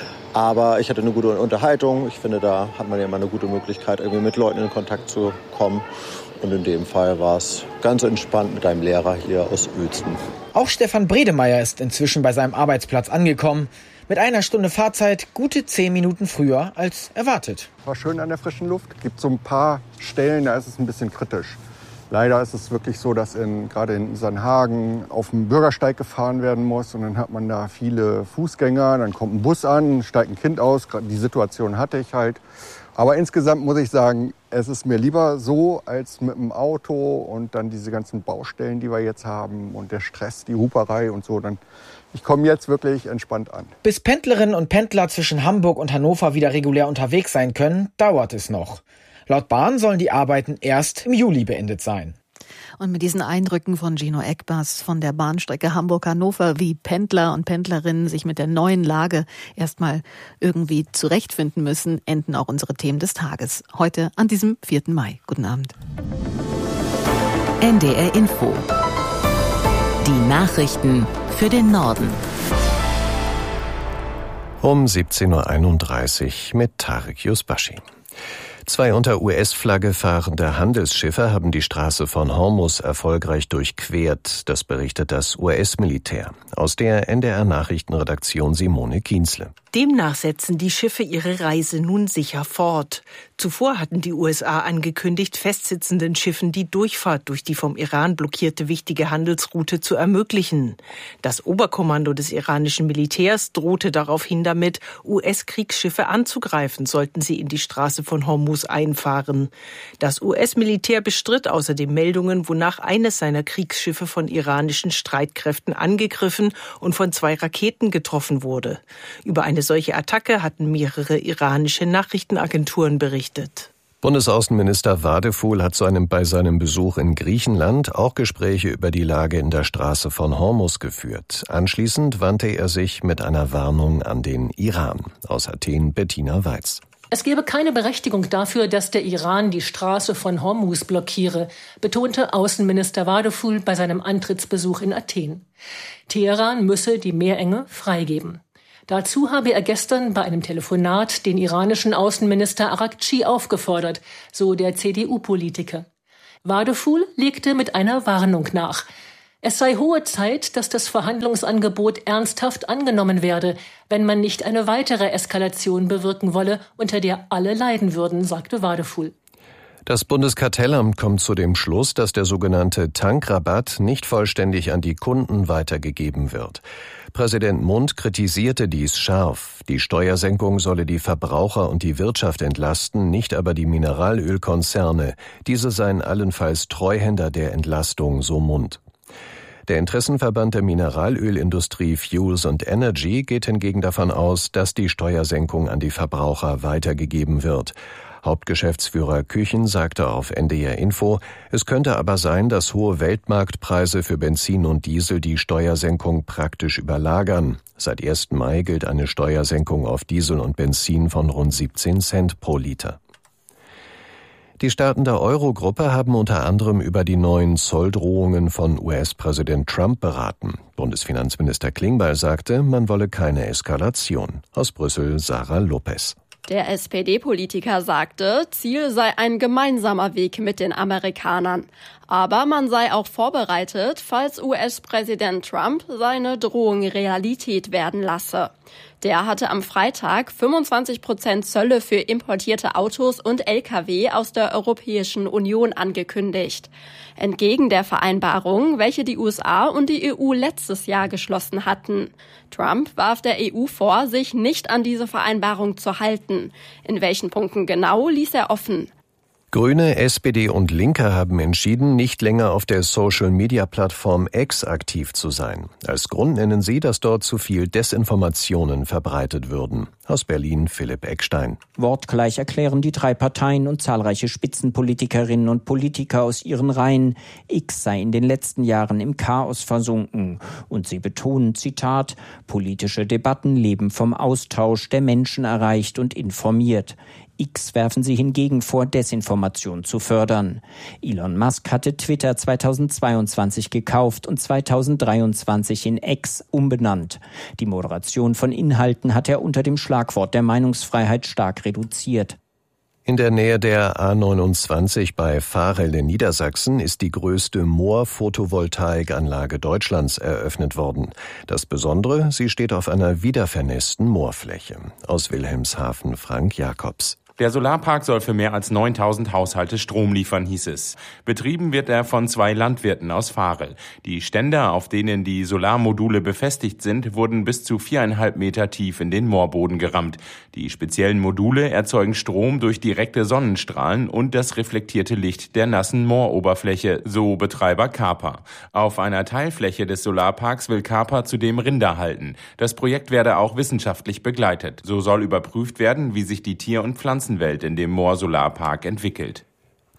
aber ich hatte eine gute Unterhaltung. Ich finde, da hat man ja immer eine gute Möglichkeit, irgendwie mit Leuten in Kontakt zu kommen. Und in dem Fall war es ganz entspannt mit einem Lehrer hier aus Uelzen. Auch Stefan Bredemeier ist inzwischen bei seinem Arbeitsplatz angekommen. Mit einer Stunde Fahrzeit gute zehn Minuten früher als erwartet. War schön an der frischen Luft. Es gibt so ein paar Stellen, da ist es ein bisschen kritisch. Leider ist es wirklich so, dass in, gerade in Sandhagen auf dem Bürgersteig gefahren werden muss. Und dann hat man da viele Fußgänger, dann kommt ein Bus an, steigt ein Kind aus. Die Situation hatte ich halt. Aber insgesamt muss ich sagen, es ist mir lieber so als mit dem Auto und dann diese ganzen Baustellen, die wir jetzt haben und der Stress, die Huperei und so. Dann, ich komme jetzt wirklich entspannt an. Bis Pendlerinnen und Pendler zwischen Hamburg und Hannover wieder regulär unterwegs sein können, dauert es noch. Laut Bahn sollen die Arbeiten erst im Juli beendet sein. Und mit diesen Eindrücken von Gino Eckbars von der Bahnstrecke Hamburg-Hannover, wie Pendler und Pendlerinnen sich mit der neuen Lage erstmal irgendwie zurechtfinden müssen, enden auch unsere Themen des Tages. Heute an diesem vierten Mai. Guten Abend. N D R Info. Die Nachrichten für den Norden. Um siebzehn Uhr einunddreißig mit Tarek Yusbashi. Zwei unter U S-Flagge fahrende Handelsschiffe haben die Straße von Hormuz erfolgreich durchquert. Das berichtet das U S-Militär. Aus der N D R-Nachrichtenredaktion Simone Kienzle. Demnach setzen die Schiffe ihre Reise nun sicher fort. Zuvor hatten die U S A angekündigt, festsitzenden Schiffen die Durchfahrt durch die vom Iran blockierte wichtige Handelsroute zu ermöglichen. Das Oberkommando des iranischen Militärs drohte daraufhin damit, U S-Kriegsschiffe anzugreifen, sollten sie in die Straße von Hormuz einfahren. Das U S-Militär bestritt außerdem Meldungen, wonach eines seiner Kriegsschiffe von iranischen Streitkräften angegriffen und von zwei Raketen getroffen wurde. Über eine solche Attacke hatten mehrere iranische Nachrichtenagenturen berichtet. Bundesaußenminister Wadefuhl hat seinem, bei seinem Besuch in Griechenland auch Gespräche über die Lage in der Straße von Hormuz geführt. Anschließend wandte er sich mit einer Warnung an den Iran. Aus Athen Bettina Weiz. Es gebe keine Berechtigung dafür, dass der Iran die Straße von Hormuz blockiere, betonte Außenminister Wadefuhl bei seinem Antrittsbesuch in Athen. Teheran müsse die Meerenge freigeben. Dazu habe er gestern bei einem Telefonat den iranischen Außenminister Araghchi aufgefordert, so der C D U-Politiker. Wadefuhl legte mit einer Warnung nach. Es sei hohe Zeit, dass das Verhandlungsangebot ernsthaft angenommen werde, wenn man nicht eine weitere Eskalation bewirken wolle, unter der alle leiden würden, sagte Wadefuhl. Das Bundeskartellamt kommt zu dem Schluss, dass der sogenannte Tankrabatt nicht vollständig an die Kunden weitergegeben wird. Präsident Mund kritisierte dies scharf. Die Steuersenkung solle die Verbraucher und die Wirtschaft entlasten, nicht aber die Mineralölkonzerne. Diese seien allenfalls Treuhänder der Entlastung, so Mund. Der Interessenverband der Mineralölindustrie Fuels and Energy geht hingegen davon aus, dass die Steuersenkung an die Verbraucher weitergegeben wird. Hauptgeschäftsführer Küchen sagte auf N D R Info, es könnte aber sein, dass hohe Weltmarktpreise für Benzin und Diesel die Steuersenkung praktisch überlagern. Seit ersten Mai gilt eine Steuersenkung auf Diesel und Benzin von rund siebzehn Cent pro Liter. Die Staaten der Euro-Gruppe haben unter anderem über die neuen Zolldrohungen von U S-Präsident Trump beraten. Bundesfinanzminister Klingbeil sagte, man wolle keine Eskalation. Aus Brüssel Sarah Lopez. Der S P D-Politiker sagte, Ziel sei ein gemeinsamer Weg mit den Amerikanern. Aber man sei auch vorbereitet, falls U S-Präsident Trump seine Drohung Realität werden lasse. Der hatte am Freitag fünfundzwanzig Prozent Zölle für importierte Autos und L K W aus der Europäischen Union angekündigt. Entgegen der Vereinbarung, welche die U S A und die E U letztes Jahr geschlossen hatten. Trump warf der E U vor, sich nicht an diese Vereinbarung zu halten. In welchen Punkten genau, ließ er offen. Grüne, S P D und Linke haben entschieden, nicht länger auf der Social-Media-Plattform X aktiv zu sein. Als Grund nennen sie, dass dort zu viel Desinformationen verbreitet würden. Aus Berlin Philipp Eckstein. Wortgleich erklären die drei Parteien und zahlreiche Spitzenpolitikerinnen und Politiker aus ihren Reihen, X sei in den letzten Jahren im Chaos versunken. Und sie betonen, Zitat, politische Debatten leben vom Austausch, der Menschen erreicht und informiert. X werfen sie hingegen vor, Desinformation zu fördern. Elon Musk hatte Twitter zweitausendzweiundzwanzig gekauft und zweitausenddreiundzwanzig in X umbenannt. Die Moderation von Inhalten hat er unter dem Schlagwort der Meinungsfreiheit stark reduziert. In der Nähe der A neunundzwanzig bei Varel in Niedersachsen ist die größte Moor-Photovoltaikanlage Deutschlands eröffnet worden. Das Besondere, sie steht auf einer wiedervernässten Moorfläche. Aus Wilhelmshaven Frank Jakobs. Der Solarpark soll für mehr als neuntausend Haushalte Strom liefern, hieß es. Betrieben wird er von zwei Landwirten aus Varel. Die Ständer, auf denen die Solarmodule befestigt sind, wurden bis zu viereinhalb Meter tief in den Moorboden gerammt. Die speziellen Module erzeugen Strom durch direkte Sonnenstrahlen und das reflektierte Licht der nassen Mooroberfläche, so Betreiber Kapa. Auf einer Teilfläche des Solarparks will Kapa zudem Rinder halten. Das Projekt werde auch wissenschaftlich begleitet. So soll überprüft werden, wie sich die Tier- und Pflanzenwelt in dem Moor-Solarpark entwickelt.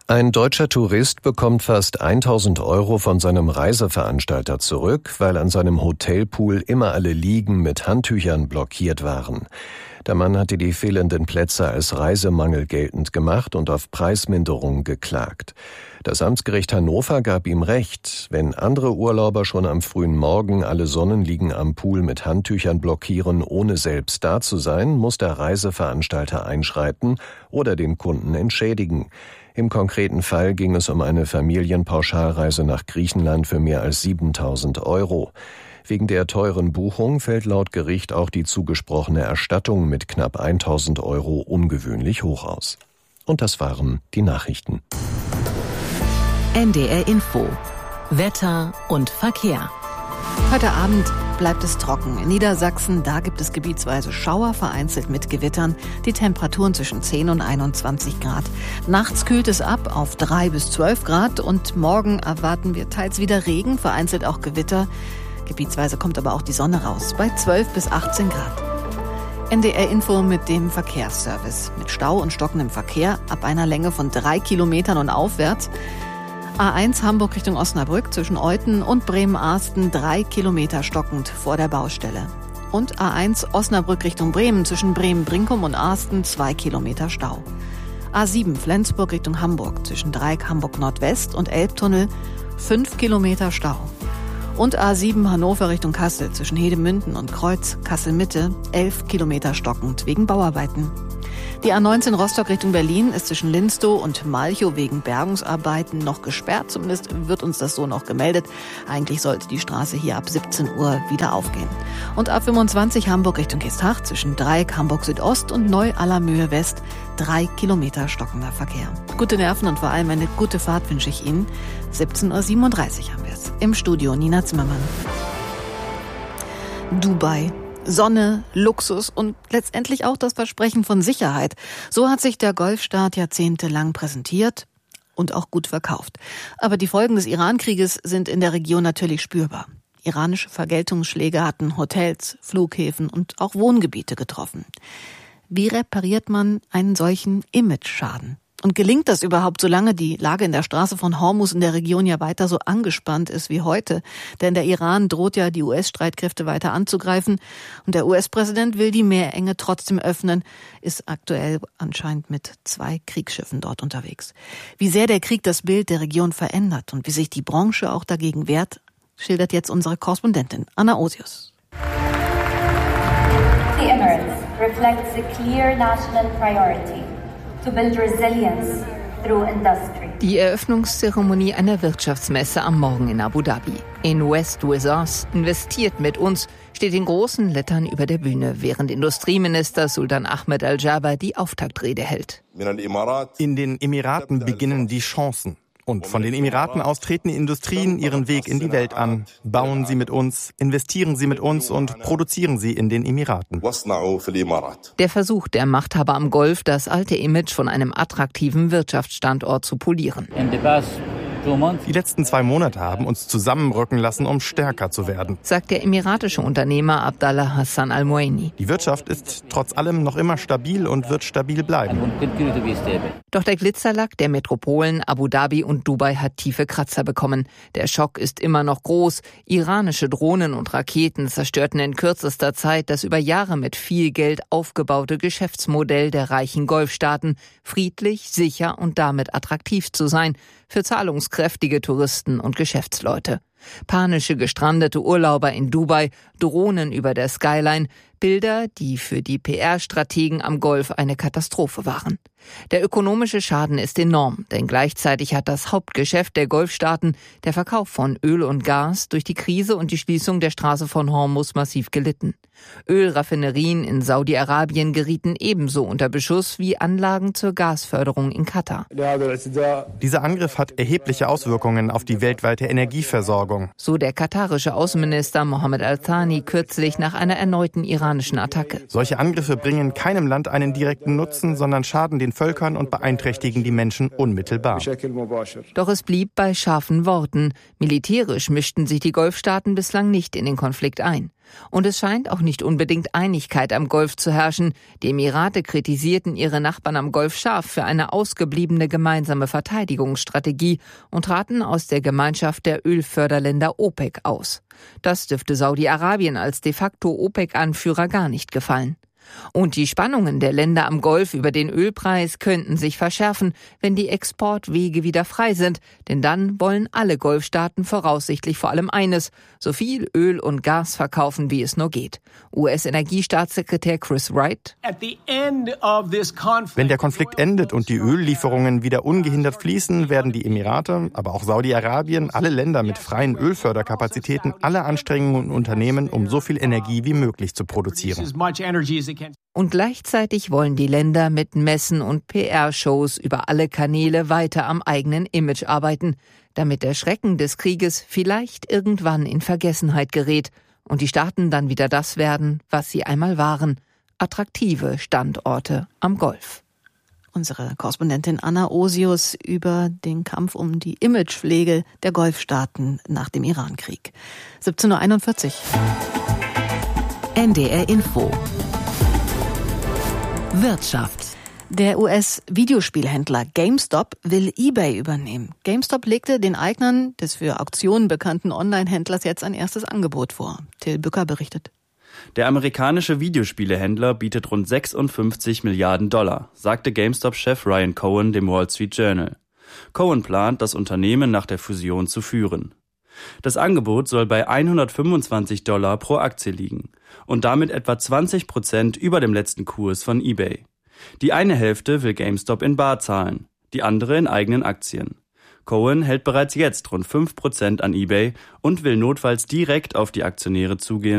Ein deutscher Tourist bekommt fast tausend Euro von seinem Reiseveranstalter zurück, weil an seinem Hotelpool immer alle Liegen mit Handtüchern blockiert waren. Der Mann hatte die fehlenden Plätze als Reisemangel geltend gemacht und auf Preisminderung geklagt. Das Amtsgericht Hannover gab ihm Recht. Wenn andere Urlauber schon am frühen Morgen alle Sonnenliegen am Pool mit Handtüchern blockieren, ohne selbst da zu sein, muss der Reiseveranstalter einschreiten oder den Kunden entschädigen. Im konkreten Fall ging es um eine Familienpauschalreise nach Griechenland für mehr als siebentausend Euro. Wegen der teuren Buchung fällt laut Gericht auch die zugesprochene Erstattung mit knapp tausend Euro ungewöhnlich hoch aus. Und das waren die Nachrichten. N D R Info. Wetter und Verkehr. Heute Abend bleibt es trocken. In Niedersachsen, da gibt es gebietsweise Schauer, vereinzelt mit Gewittern. Die Temperaturen zwischen zehn und einundzwanzig Grad. Nachts kühlt es ab auf drei bis zwölf Grad und morgen erwarten wir teils wieder Regen, vereinzelt auch Gewitter. Gebietsweise kommt aber auch die Sonne raus, bei zwölf bis achtzehn Grad. N D R Info mit dem Verkehrsservice. Mit Stau und stockendem Verkehr ab einer Länge von drei Kilometern und aufwärts. A eins Hamburg Richtung Osnabrück zwischen Euthen und Bremen-Arsten drei Kilometer stockend vor der Baustelle. Und A eins Osnabrück Richtung Bremen zwischen Bremen-Brinkum und Arsten zwei Kilometer Stau. A sieben Flensburg Richtung Hamburg zwischen Dreieck Hamburg Nordwest und Elbtunnel fünf Kilometer Stau. Und A sieben Hannover Richtung Kassel zwischen Hedemünden und Kreuz Kassel-Mitte elf Kilometer stockend wegen Bauarbeiten. Die A neunzehn Rostock Richtung Berlin ist zwischen Linstow und Malchow wegen Bergungsarbeiten noch gesperrt. Zumindest wird uns das so noch gemeldet. Eigentlich sollte die Straße hier ab siebzehn Uhr wieder aufgehen. Und A fünfundzwanzig Hamburg Richtung Geesthacht zwischen Dreieck Hamburg Südost und Neu-Allermöhe West drei Kilometer stockender Verkehr. Gute Nerven und vor allem eine gute Fahrt wünsche ich Ihnen. siebzehn Uhr siebenunddreißig haben wir es. Im Studio Nina Zimmermann. Dubai. Sonne, Luxus und letztendlich auch das Versprechen von Sicherheit. So hat sich der Golfstaat jahrzehntelang präsentiert und auch gut verkauft. Aber die Folgen des Iran-Krieges sind in der Region natürlich spürbar. Iranische Vergeltungsschläge hatten Hotels, Flughäfen und auch Wohngebiete getroffen. Wie repariert man einen solchen Image-Schaden? Und gelingt das überhaupt, solange die Lage in der Straße von Hormuz in der Region ja weiter so angespannt ist wie heute? Denn der Iran droht ja, die U S-Streitkräfte weiter anzugreifen. Und der U S-Präsident will die Meerenge trotzdem öffnen, ist aktuell anscheinend mit zwei Kriegsschiffen dort unterwegs. Wie sehr der Krieg das Bild der Region verändert und wie sich die Branche auch dagegen wehrt, schildert jetzt unsere Korrespondentin Anna Osius. The Emirates reflects a clear national priority. To build resilience through industry. Die Eröffnungszeremonie einer Wirtschaftsmesse am Morgen in Abu Dhabi. Invest with us, investiert mit uns, steht in großen Lettern über der Bühne, während Industrieminister Sultan Ahmed Al-Jaber die Auftaktrede hält. In den Emiraten beginnen die Chancen. Und von den Emiraten aus treten die Industrien ihren Weg in die Welt an. Bauen sie mit uns, investieren sie mit uns und produzieren sie in den Emiraten. Der Versuch der Machthaber am Golf, das alte Image von einem attraktiven Wirtschaftsstandort zu polieren. Die letzten zwei Monate haben uns zusammenrücken lassen, um stärker zu werden, sagt der emiratische Unternehmer Abdallah Hassan Al-Muaini. Die Wirtschaft ist trotz allem noch immer stabil und wird stabil bleiben. Doch der Glitzerlack der Metropolen Abu Dhabi und Dubai hat tiefe Kratzer bekommen. Der Schock ist immer noch groß. Iranische Drohnen und Raketen zerstörten in kürzester Zeit das über Jahre mit viel Geld aufgebaute Geschäftsmodell der reichen Golfstaaten, friedlich, sicher und damit attraktiv zu sein für zahlungskräftige Touristen und Geschäftsleute. Panische gestrandete Urlauber in Dubai, Drohnen über der Skyline, Bilder, die für die P R-Strategen am Golf eine Katastrophe waren. Der ökonomische Schaden ist enorm, denn gleichzeitig hat das Hauptgeschäft der Golfstaaten, der Verkauf von Öl und Gas, durch die Krise und die Schließung der Straße von Hormuz massiv gelitten. Ölraffinerien in Saudi-Arabien gerieten ebenso unter Beschuss wie Anlagen zur Gasförderung in Katar. Dieser Angriff hat erhebliche Auswirkungen auf die weltweite Energieversorgung. So der katarische Außenminister Mohammed Al-Thani kürzlich nach einer erneuten iranischen Attacke. Solche Angriffe bringen keinem Land einen direkten Nutzen, sondern schaden den Völkern und beeinträchtigen die Menschen unmittelbar. Doch es blieb bei scharfen Worten. Militärisch mischten sich die Golfstaaten bislang nicht in den Konflikt ein. Und es scheint auch nicht unbedingt Einigkeit am Golf zu herrschen. Die Emirate kritisierten ihre Nachbarn am Golf scharf für eine ausgebliebene gemeinsame Verteidigungsstrategie und traten aus der Gemeinschaft der Ölförderländer OPEC aus. Das dürfte Saudi-Arabien als de facto OPEC-Anführer gar nicht gefallen. Und die Spannungen der Länder am Golf über den Ölpreis könnten sich verschärfen, wenn die Exportwege wieder frei sind. Denn dann wollen alle Golfstaaten voraussichtlich vor allem eines: so viel Öl und Gas verkaufen, wie es nur geht. U S-Energiestaatssekretär Chris Wright: Wenn der Konflikt endet und die Öllieferungen wieder ungehindert fließen, werden die Emirate, aber auch Saudi-Arabien, alle Länder mit freien Ölförderkapazitäten, alle Anstrengungen unternehmen, um so viel Energie wie möglich zu produzieren. Und gleichzeitig wollen die Länder mit Messen und P R-Shows über alle Kanäle weiter am eigenen Image arbeiten, damit der Schrecken des Krieges vielleicht irgendwann in Vergessenheit gerät und die Staaten dann wieder das werden, was sie einmal waren: attraktive Standorte am Golf. Unsere Korrespondentin Anna Osius über den Kampf um die Imagepflege der Golfstaaten nach dem Irankrieg. siebzehn Uhr einundvierzig. N D R Info Wirtschaft. Der U S-Videospielhändler GameStop will eBay übernehmen. GameStop legte den Eignern des für Auktionen bekannten Online-Händlers jetzt ein erstes Angebot vor. Till Bücker berichtet. Der amerikanische Videospielehändler bietet rund sechsundfünfzig Milliarden Dollar, sagte GameStop-Chef Ryan Cohen dem Wall Street Journal. Cohen plant, das Unternehmen nach der Fusion zu führen. Das Angebot soll bei hundertfünfundzwanzig Dollar pro Aktie liegen und damit etwa zwanzig Prozent über dem letzten Kurs von eBay. Die eine Hälfte will GameStop in bar zahlen, die andere in eigenen Aktien. Cohen hält bereits jetzt rund fünf Prozent an eBay und will notfalls direkt auf die Aktionäre zugehen